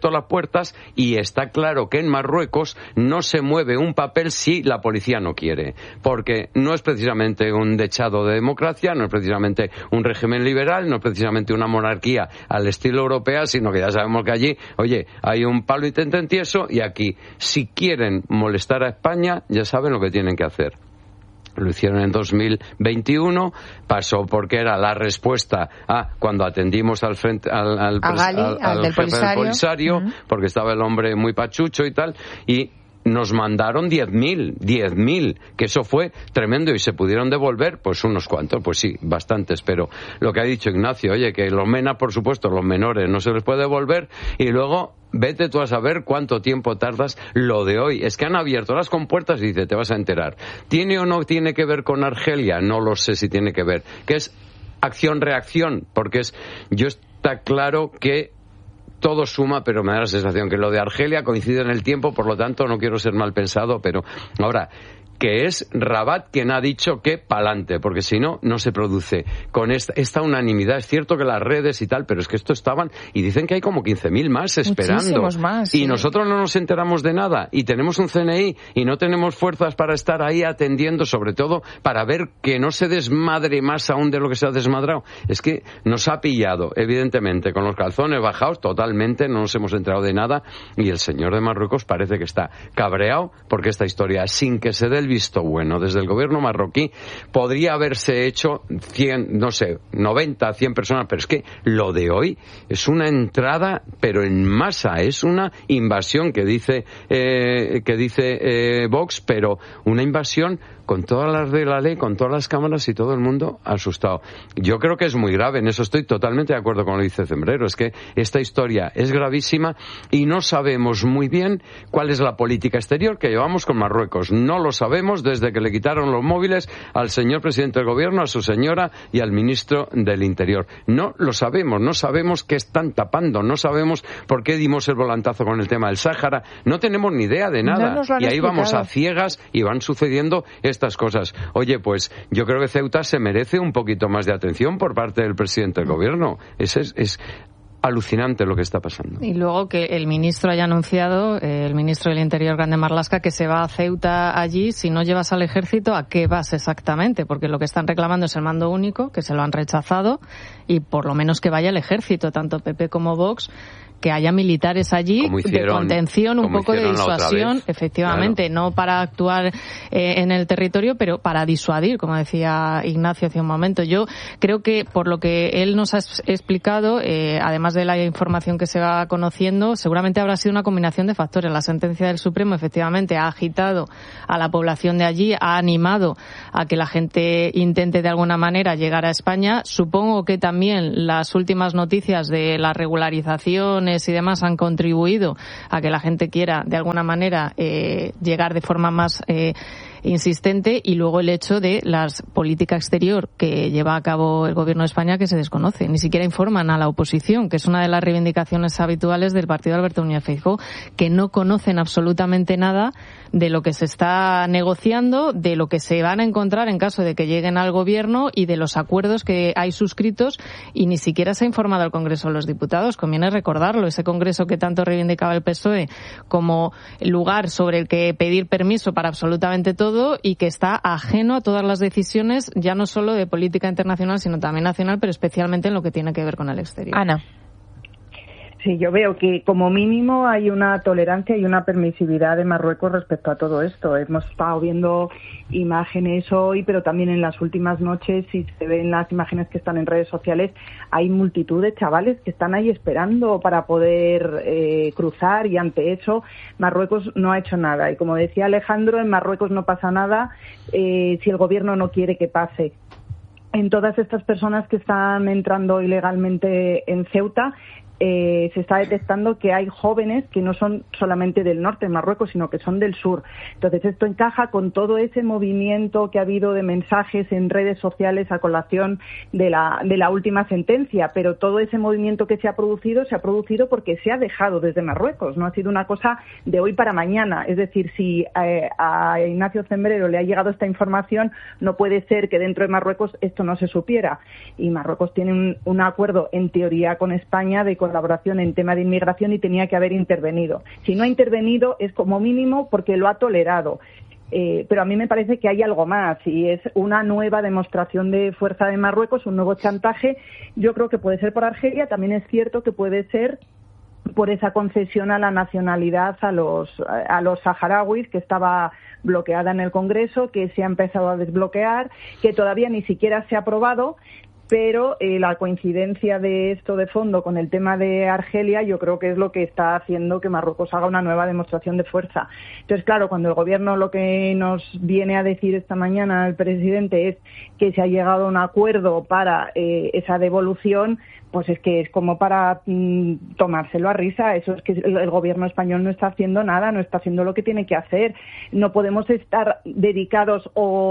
y está claro que en Marruecos no se mueve un papel si la policía no quiere, porque no es precisamente un dechado de democracia, no es precisamente un régimen liberal, no es precisamente una monarquía al estilo europea, sino que ya sabemos que allí, oye, hay un palo y tieso, y aquí, si quieren molestar a España, ya saben lo que tienen que hacer. Lo hicieron en 2021, pasó porque era la respuesta a cuando atendimos al frente al jefe del Polisario, porque estaba el hombre muy pachucho y tal, y nos mandaron 10.000, que eso fue tremendo, y se pudieron devolver, pues unos cuantos, pues sí, bastantes, pero lo que ha dicho Ignacio, oye, que los MENA, por supuesto, los menores no se les puede devolver, y luego vete tú a saber cuánto tiempo tardas. Lo de hoy es que han abierto las compuertas y dice, te vas a enterar. ¿Tiene o no tiene que ver con Argelia? No lo sé si tiene que ver. ¿Qué es acción-reacción? Porque está claro que todo suma, pero me da la sensación que lo de Argelia coincide en el tiempo, por lo tanto no quiero ser mal pensado, pero ahora, que es Rabat quien ha dicho que pa'lante, porque si no, no se produce con esta unanimidad. Es cierto que las redes y tal, pero es que esto estaban, y dicen que hay como 15.000 más esperando. Muchísimos más, sí. Y nosotros no nos enteramos de nada, y tenemos un CNI, y no tenemos fuerzas para estar ahí atendiendo, sobre todo para ver que no se desmadre más aún de lo que se ha desmadrado. Es que nos ha pillado, evidentemente, con los calzones bajados, totalmente, no nos hemos enterado de nada, y el señor de Marruecos parece que está cabreado, porque esta historia, sin que se dé el visto bueno desde el gobierno marroquí, podría haberse hecho 100, no sé, 90, 100 personas, pero es que lo de hoy es una entrada, pero en masa, es una invasión que dice Vox, pero una invasión con todas las de la ley, con todas las cámaras y todo el mundo asustado. Yo creo que es muy grave, en eso estoy totalmente de acuerdo con lo que dice Cembrero, es que esta historia es gravísima y no sabemos muy bien cuál es la política exterior que llevamos con Marruecos, no lo sabemos. sabemos desde que le quitaron los móviles al señor presidente del gobierno, a su señora y al ministro del Interior. No lo sabemos, no sabemos qué están tapando, no sabemos por qué dimos el volantazo con el tema del Sáhara, no tenemos ni idea de nada. Y ahí vamos a ciegas y van sucediendo estas cosas. Oye, pues yo creo que Ceuta se merece un poquito más de atención por parte del presidente del gobierno. Es alucinante lo que está pasando. Y luego que el ministro haya anunciado, el ministro del Interior, Grande Marlaska, que se va a Ceuta allí. Si no llevas al ejército, ¿a qué vas exactamente? Porque lo que están reclamando es el mando único, que se lo han rechazado, y por lo menos que vaya el ejército, tanto PP como Vox, que haya militares allí de contención, un poco de disuasión, efectivamente, claro. No para actuar en el territorio, pero para disuadir, como decía Ignacio hace un momento. Yo creo que, por lo que él nos ha explicado, además de la información que se va conociendo, seguramente habrá sido una combinación de factores. La sentencia del Supremo, efectivamente, ha agitado a la población de allí, ha animado a que la gente intente de alguna manera llegar a España. Supongo que también las últimas noticias de las regularizaciones y demás han contribuido a que la gente quiera de alguna manera llegar de forma más insistente, y luego el hecho de la política exterior que lleva a cabo el gobierno de España, que se desconoce. Ni siquiera informan a la oposición, que es una de las reivindicaciones habituales del partido de Alberto Núñez Feijóo, que no conocen absolutamente nada de lo que se está negociando, de lo que se van a encontrar en caso de que lleguen al gobierno y de los acuerdos que hay suscritos, y ni siquiera se ha informado al Congreso de los Diputados. Conviene recordarlo, ese Congreso que tanto reivindicaba el PSOE como lugar sobre el que pedir permiso para absolutamente todo, y que está ajeno a todas las decisiones, ya no solo de política internacional, sino también nacional, pero especialmente en lo que tiene que ver con el exterior. Ana. Sí, yo veo que como mínimo hay una tolerancia y una permisividad de Marruecos respecto a todo esto. Hemos estado viendo imágenes hoy, pero también en las últimas noches, si se ven las imágenes que están en redes sociales, hay multitud de chavales que están ahí esperando para poder cruzar, y ante eso Marruecos no ha hecho nada. Y como decía Alejandro, en Marruecos no pasa nada si el gobierno no quiere que pase. En todas estas personas que están entrando ilegalmente en Ceuta, se está detectando que hay jóvenes que no son solamente del norte de Marruecos, sino que son del sur. Entonces, esto encaja con todo ese movimiento que ha habido de mensajes en redes sociales a colación de la última sentencia, pero todo ese movimiento que se ha producido porque se ha dejado desde Marruecos, no ha sido una cosa de hoy para mañana. Es decir, si a Ignacio Zembrero le ha llegado esta información, no puede ser que dentro de Marruecos esto no se supiera. Y Marruecos tiene un acuerdo, en teoría, con España de colaboración en tema de inmigración, y tenía que haber intervenido. Si no ha intervenido es como mínimo porque lo ha tolerado. Pero a mí me parece que hay algo más, y es una nueva demostración de fuerza de Marruecos, un nuevo chantaje. Yo creo que puede ser por Argelia, también es cierto que puede ser por esa concesión a la nacionalidad a los saharauis, que estaba bloqueada en el Congreso, que se ha empezado a desbloquear, que todavía ni siquiera se ha aprobado. Pero la coincidencia de esto de fondo con el tema de Argelia, yo creo que es lo que está haciendo que Marruecos haga una nueva demostración de fuerza. Entonces, claro, cuando el gobierno lo que nos viene a decir esta mañana el presidente es que se ha llegado a un acuerdo para esa devolución, pues es que es como para tomárselo a risa. Eso es que el gobierno español no está haciendo nada, no está haciendo lo que tiene que hacer. No podemos estar dedicados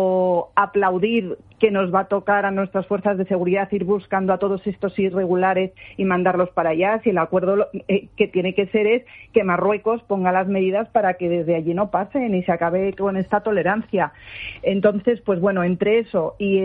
o aplaudir que nos va a tocar a nuestras fuerzas de seguridad ir buscando a todos estos irregulares y mandarlos para allá, si el acuerdo que tiene que ser es que Marruecos ponga las medidas para que desde allí no pasen y se acabe con esta tolerancia. Entonces, pues bueno, entre eso y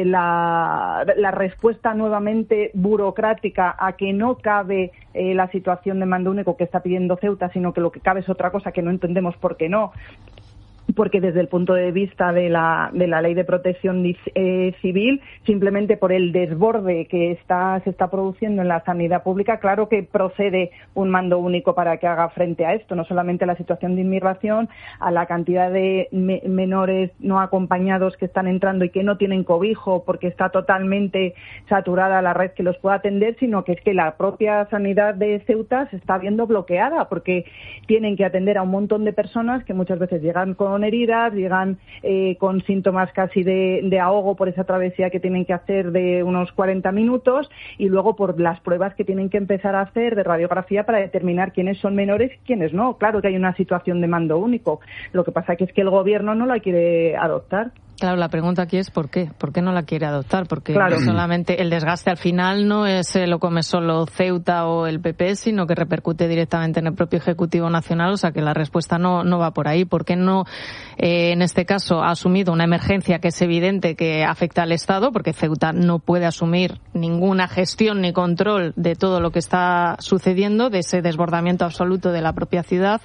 la respuesta nuevamente burocrática a que no cabe la situación de mando único que está pidiendo Ceuta, sino que lo que cabe es otra cosa que no entendemos por qué no. Porque desde el punto de vista de la ley de protección civil, simplemente por el desborde que se está produciendo en la sanidad pública, claro que procede un mando único para que haga frente a esto, no solamente a la situación de inmigración, a la cantidad de menores no acompañados que están entrando y que no tienen cobijo porque está totalmente saturada la red que los pueda atender, sino que es que la propia sanidad de Ceuta se está viendo bloqueada porque tienen que atender a un montón de personas que muchas veces llegan con heridas, llegan con síntomas casi de ahogo por esa travesía que tienen que hacer de unos 40 minutos y luego por las pruebas que tienen que empezar a hacer de radiografía para determinar quiénes son menores y quiénes no. Claro que hay una situación de mando único. Lo que pasa que es que el gobierno no la quiere adoptar. Claro, la pregunta aquí es ¿por qué? ¿Por qué no la quiere adoptar? Porque claro, solamente el desgaste al final no es lo come solo Ceuta o el PP, sino que repercute directamente en el propio Ejecutivo Nacional, o sea que la respuesta no va por ahí. ¿Por qué no, en este caso, ha asumido una emergencia que es evidente que afecta al Estado? Porque Ceuta no puede asumir ninguna gestión ni control de todo lo que está sucediendo, de ese desbordamiento absoluto de la propia ciudad.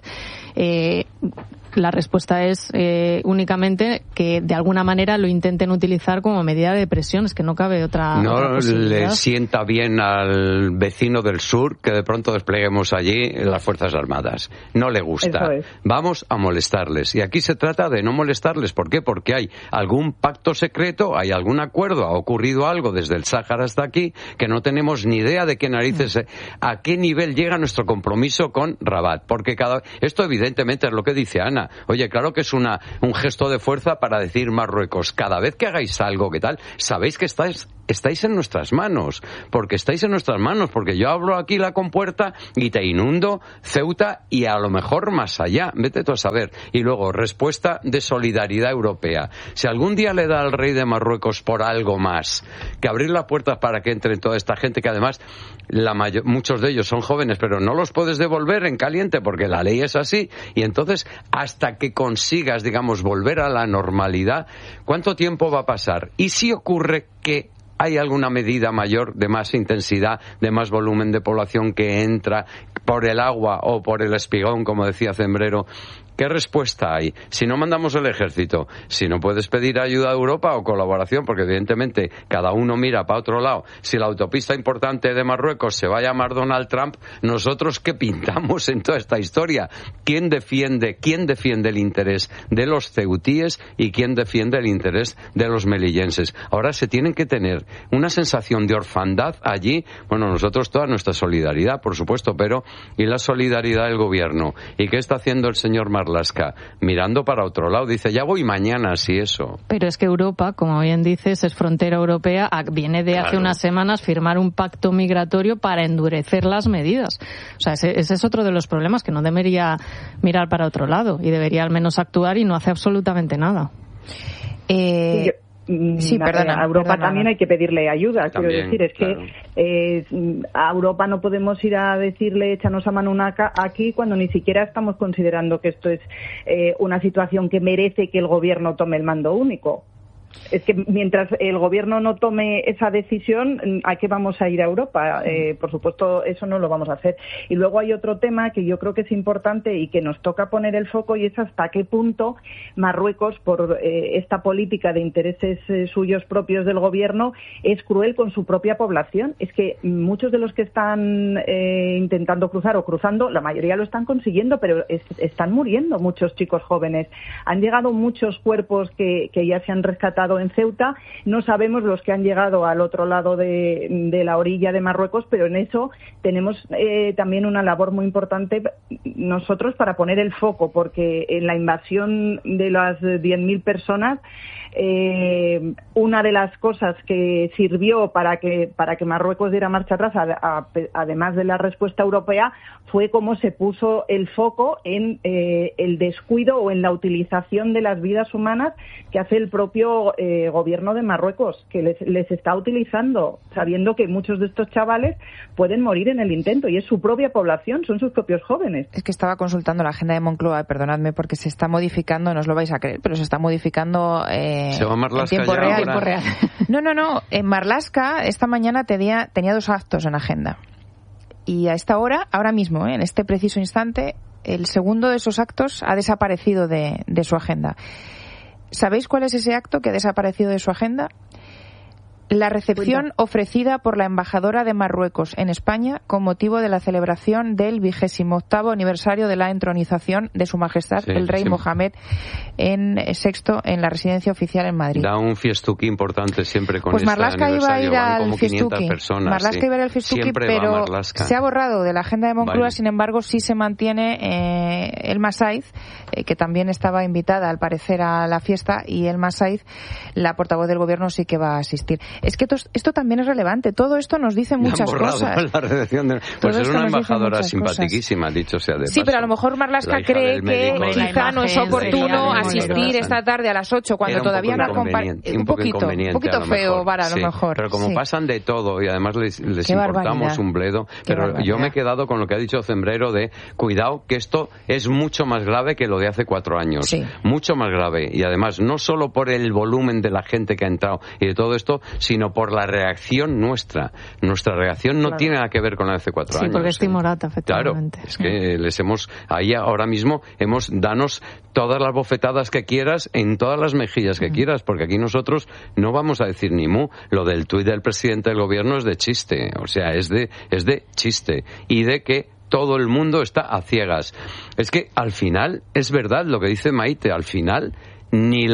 La respuesta es únicamente que de alguna manera lo intenten utilizar como medida de presión, es que no cabe otra posibilidad. Le sienta bien al vecino del sur que de pronto despleguemos allí las Fuerzas Armadas. No le gusta. Vamos a molestarles. Y aquí se trata de no molestarles. ¿Por qué? Porque hay algún pacto secreto, hay algún acuerdo, ha ocurrido algo desde el Sáhara hasta aquí que no tenemos ni idea de qué narices, a qué nivel llega nuestro compromiso con Rabat. Porque esto evidentemente es lo que dice Ana. Oye, claro que es un gesto de fuerza para decir Marruecos, cada vez que hagáis algo, ¿qué tal? Sabéis que estáis en nuestras manos, porque yo abro aquí la compuerta y te inundo Ceuta y a lo mejor más allá, vete tú a saber. Y luego, respuesta de solidaridad europea. Si algún día le da al rey de Marruecos por algo más que abrir las puertas para que entre toda esta gente, que además muchos de ellos son jóvenes, pero no los puedes devolver en caliente porque la ley es así, y entonces hasta que consigas, digamos, volver a la normalidad, ¿cuánto tiempo va a pasar? Y si ocurre que hay alguna medida mayor, de más intensidad, de más volumen de población que entra por el agua o por el espigón, como decía Zembrero, ¿qué respuesta hay? Si no mandamos el ejército, si no puedes pedir ayuda a Europa o colaboración, porque evidentemente cada uno mira para otro lado. Si la autopista importante de Marruecos se va a llamar Donald Trump, ¿nosotros qué pintamos en toda esta historia? ¿Quién defiende el interés de los ceutíes y quién defiende el interés de los melillenses? Ahora se tienen que tener una sensación de orfandad allí. Bueno, nosotros toda nuestra solidaridad, por supuesto, pero ¿y la solidaridad del gobierno? ¿Y qué está haciendo el señor Marlaska? Mirando para otro lado, dice, ya voy mañana, si eso. Pero es que Europa, como bien dices, es frontera europea, viene de hace unas semanas firmar un pacto migratorio para endurecer las medidas. O sea, ese es otro de los problemas, que no debería mirar para otro lado y debería al menos actuar, y no hace absolutamente nada. Sí, perdona. A Europa también hay que pedirle ayuda. Quiero decir, es que a Europa no podemos ir a decirle échanos a mano aquí cuando ni siquiera estamos considerando que esto es una situación que merece que el gobierno tome el mando único. Es que mientras el gobierno no tome esa decisión, ¿a qué vamos a ir a Europa? Por supuesto, eso no lo vamos a hacer. Y luego hay otro tema que yo creo que es importante y que nos toca poner el foco, y es hasta qué punto Marruecos, por esta política de intereses suyos propios del gobierno, es cruel con su propia población. Es que muchos de los que están intentando cruzar o cruzando, la mayoría lo están consiguiendo, pero están muriendo muchos chicos jóvenes. Han llegado muchos cuerpos que ya se han rescatado en Ceuta, no sabemos los que han llegado al otro lado de la orilla de Marruecos, pero en eso tenemos también una labor muy importante nosotros para poner el foco, porque en la invasión de las 10.000 personas, una de las cosas que sirvió para que Marruecos diera marcha atrás, además de la respuesta europea, fue cómo se puso el foco en el descuido o en la utilización de las vidas humanas que hace el propio gobierno de Marruecos, que les está utilizando, sabiendo que muchos de estos chavales pueden morir en el intento, y es su propia población, son sus propios jóvenes. Es que estaba consultando la agenda de Moncloa, perdonadme, porque se está modificando, no os lo vais a creer, pero se está modificando ¿se va Marlaska en tiempo ya real. ahora? No. En Marlaska esta mañana tenía 2 actos en agenda. Y a esta hora, ahora mismo, en este preciso instante, el segundo de esos actos ha desaparecido de su agenda. ¿Sabéis cuál es ese acto que ha desaparecido de su agenda? La recepción ofrecida por la embajadora de Marruecos en España con motivo de la celebración del 28º aniversario de la entronización de Su Majestad el Rey Mohamed VI en la residencia oficial en Madrid. Da un fiestuki importante siempre con pues este Marlaska aniversario. Iba a ir van como al fiestuki. Marlaska iba a ir al fiestuki, pero se ha borrado de la agenda de Moncloa. Sin embargo, sí se mantiene Elma Saiz, que también estaba invitada al parecer a la fiesta, y Elma Saiz, la portavoz del gobierno, sí que va a asistir. Es que esto también es relevante. Todo esto nos dice muchas cosas. La redacción pues es una embajadora simpaticísima, dicho sea de paso. Sí, pero a lo mejor Marlaska cree que quizá no es oportuno asistir esta tarde a las 8 cuando todavía no acompaña. Un poquito feo para lo mejor. Pero como pasan de todo y además les importamos un bledo. Pero yo me he quedado con lo que ha dicho Zembrero de cuidado, que esto es mucho más grave que lo de hace 4 años. Sí. Mucho más grave. Y además, no solo por el volumen de la gente que ha entrado y de todo esto, sino por la reacción nuestra. Nuestra reacción no tiene nada que ver con la de hace 4 años. Sí, porque es timorata, efectivamente. Claro, es que les ahí ahora mismo danos todas las bofetadas que quieras en todas las mejillas que quieras, porque aquí nosotros no vamos a decir ni mu. Lo del tuit del presidente del gobierno es de chiste, o sea, es de chiste. Y de que todo el mundo está a ciegas. Es que al final, es verdad lo que dice Maite, al final ni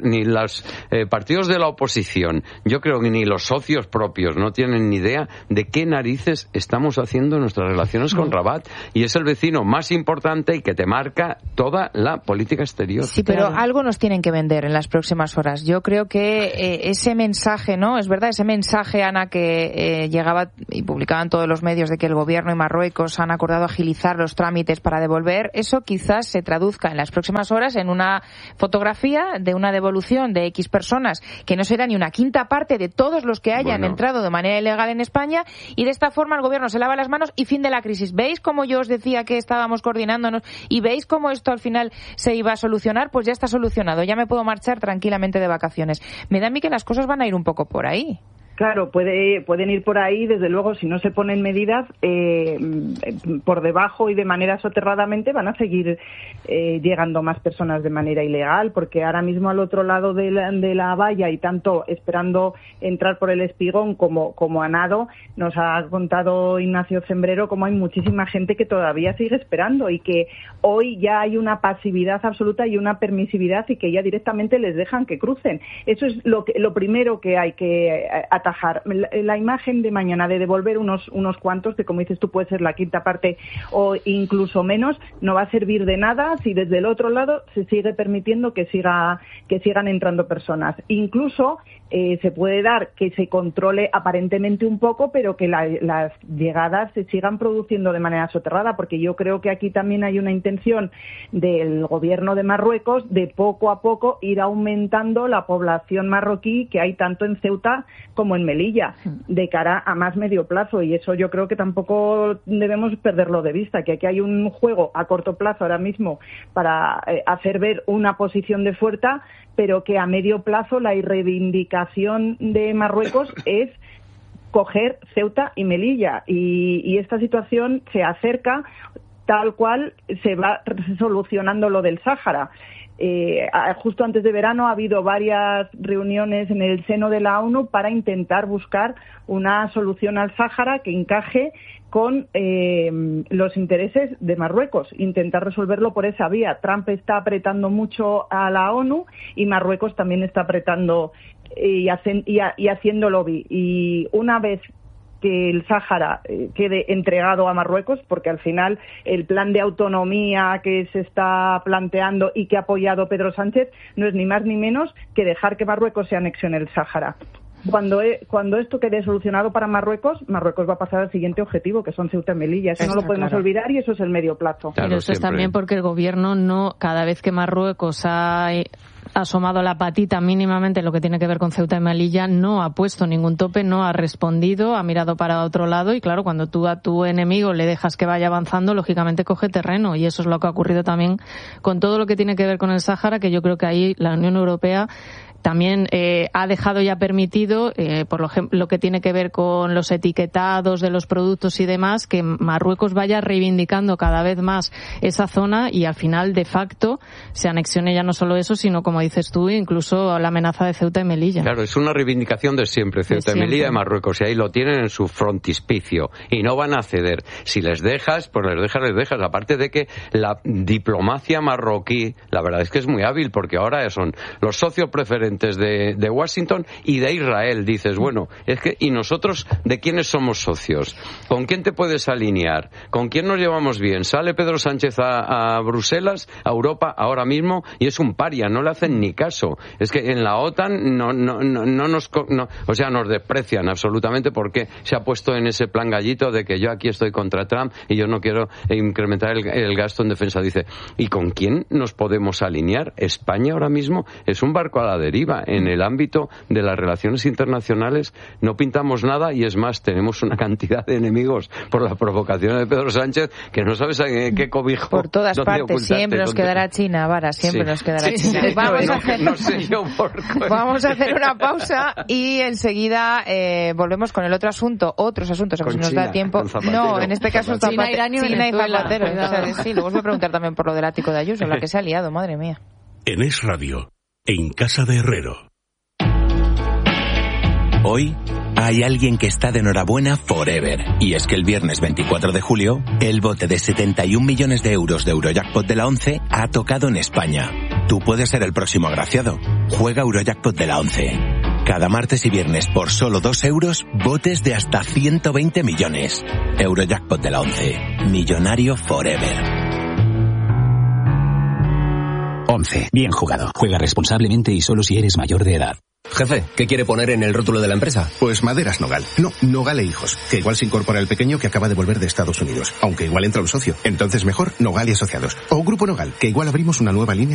los partidos de la oposición, yo creo que ni los socios propios no tienen ni idea de qué narices estamos haciendo en nuestras relaciones con Rabat, y es el vecino más importante y que te marca toda la política exterior. Sí, pero algo nos tienen que vender en las próximas horas. Yo creo que ese mensaje, ¿no? Es verdad, ese mensaje, Ana, que llegaba y publicaban todos los medios de que el gobierno y Marruecos han acordado agilizar los trámites para devolver, eso quizás se traduzca en las próximas horas en una fotografía de una devolución de X personas que no será ni una quinta parte de todos los que hayan entrado de manera ilegal en España, y de esta forma el gobierno se lava las manos y fin de la crisis. ¿Veis cómo yo os decía que estábamos coordinándonos y veis cómo esto al final se iba a solucionar? Pues ya está solucionado, ya me puedo marchar tranquilamente de vacaciones. Me da a mí que las cosas van a ir un poco por ahí. Claro, pueden ir por ahí, desde luego, si no se ponen medidas por debajo y de manera soterradamente van a seguir llegando más personas de manera ilegal, porque ahora mismo al otro lado de la valla, y tanto esperando entrar por el Espigón como a nado, nos ha contado Ignacio Zembrero como hay muchísima gente que todavía sigue esperando y que hoy ya hay una pasividad absoluta y una permisividad, y que ya directamente les dejan que crucen. Eso es lo primero que hay que atajar. La imagen de mañana de devolver unos cuantos, que como dices tú puede ser la quinta parte o incluso menos, no va a servir de nada si desde el otro lado se sigue permitiendo que sigan entrando personas. Incluso se puede dar que se controle aparentemente un poco, pero que las llegadas se sigan produciendo de manera soterrada, porque yo creo que aquí también hay una intención del gobierno de Marruecos de poco a poco ir aumentando la población marroquí que hay tanto en Ceuta como en Melilla, de cara a más medio plazo, y eso yo creo que tampoco debemos perderlo de vista, que aquí hay un juego a corto plazo ahora mismo para hacer ver una posición de fuerza, pero que a medio plazo la reivindicación de Marruecos es coger Ceuta y Melilla, y esta situación se acerca tal cual se va solucionando lo del Sáhara. Justo antes de verano ha habido varias reuniones en el seno de la ONU para intentar buscar una solución al Sáhara que encaje con los intereses de Marruecos, intentar resolverlo por esa vía. Trump está apretando mucho a la ONU y Marruecos también está apretando y haciendo lobby. Y una vez que el Sáhara quede entregado a Marruecos, porque al final el plan de autonomía que se está planteando y que ha apoyado Pedro Sánchez no es ni más ni menos que dejar que Marruecos se anexione el Sáhara. Cuando esto quede solucionado para Marruecos va a pasar al siguiente objetivo, que son Ceuta y Melilla. Eso no lo podemos olvidar, y eso es el medio plazo. Claro, pero eso es también porque el gobierno cada vez que Marruecos ha asomado la patita mínimamente en lo que tiene que ver con Ceuta y Melilla, no ha puesto ningún tope, no ha respondido, ha mirado para otro lado, y claro, cuando tú a tu enemigo le dejas que vaya avanzando, lógicamente coge terreno, y eso es lo que ha ocurrido también con todo lo que tiene que ver con el Sáhara, que yo creo que ahí la Unión Europea también ha dejado y ha permitido, por ejemplo, lo que tiene que ver con los etiquetados de los productos y demás, que Marruecos vaya reivindicando cada vez más esa zona, y al final, de facto, se anexione ya no solo eso, sino, como dices tú, incluso la amenaza de Ceuta y Melilla. Claro, es una reivindicación de siempre, Ceuta y Melilla de Marruecos, y ahí lo tienen en su frontispicio, y no van a ceder. Si les dejas, pues les dejas. Aparte de que la diplomacia marroquí, la verdad es que es muy hábil, porque ahora son los socios preferentes de Washington y de Israel. Dices, bueno, es que, ¿y nosotros de quiénes somos socios? ¿Con quién te puedes alinear? ¿Con quién nos llevamos bien? Sale Pedro Sánchez a Bruselas, a Europa, ahora mismo, y es un paria, no le hacen ni caso. Es que en la OTAN nos desprecian absolutamente, porque se ha puesto en ese plan gallito de que yo aquí estoy contra Trump y yo no quiero incrementar el gasto en defensa. Dice, ¿y con quién nos podemos alinear? España ahora mismo es un barco a la deriva. En el ámbito de las relaciones internacionales no pintamos nada, y es más, tenemos una cantidad de enemigos por las provocaciones de Pedro Sánchez que no sabes en qué cobijo. Por todas partes, siempre nos quedará China, Vara, siempre nos quedará China. Vamos a hacer una pausa y enseguida volvemos con el otro asunto, otros asuntos, a ver si nos da tiempo. No, en este caso China, Irán y Zapatero. Sí, luego os voy a preguntar también por lo del ático de Ayuso, la que se ha liado, madre mía. En Es Radio, en Casa de Herrero. Hoy hay alguien que está de enhorabuena forever. Y es que el viernes 24 de julio, el bote de 71 millones de euros de Eurojackpot de la 11 ha tocado en España. Tú puedes ser el próximo agraciado. Juega Eurojackpot de la 11. Cada martes y viernes, por solo 2 euros, botes de hasta 120 millones. Eurojackpot de la 11. Millonario forever. 11. Bien jugado. Juega responsablemente y solo si eres mayor de edad. Jefe, ¿qué quiere poner en el rótulo de la empresa? Pues Maderas Nogal. No, Nogal e Hijos. Que igual se incorpora el pequeño que acaba de volver de Estados Unidos. Aunque igual entra un socio. Entonces mejor Nogal y Asociados. O Grupo Nogal, que igual abrimos una nueva línea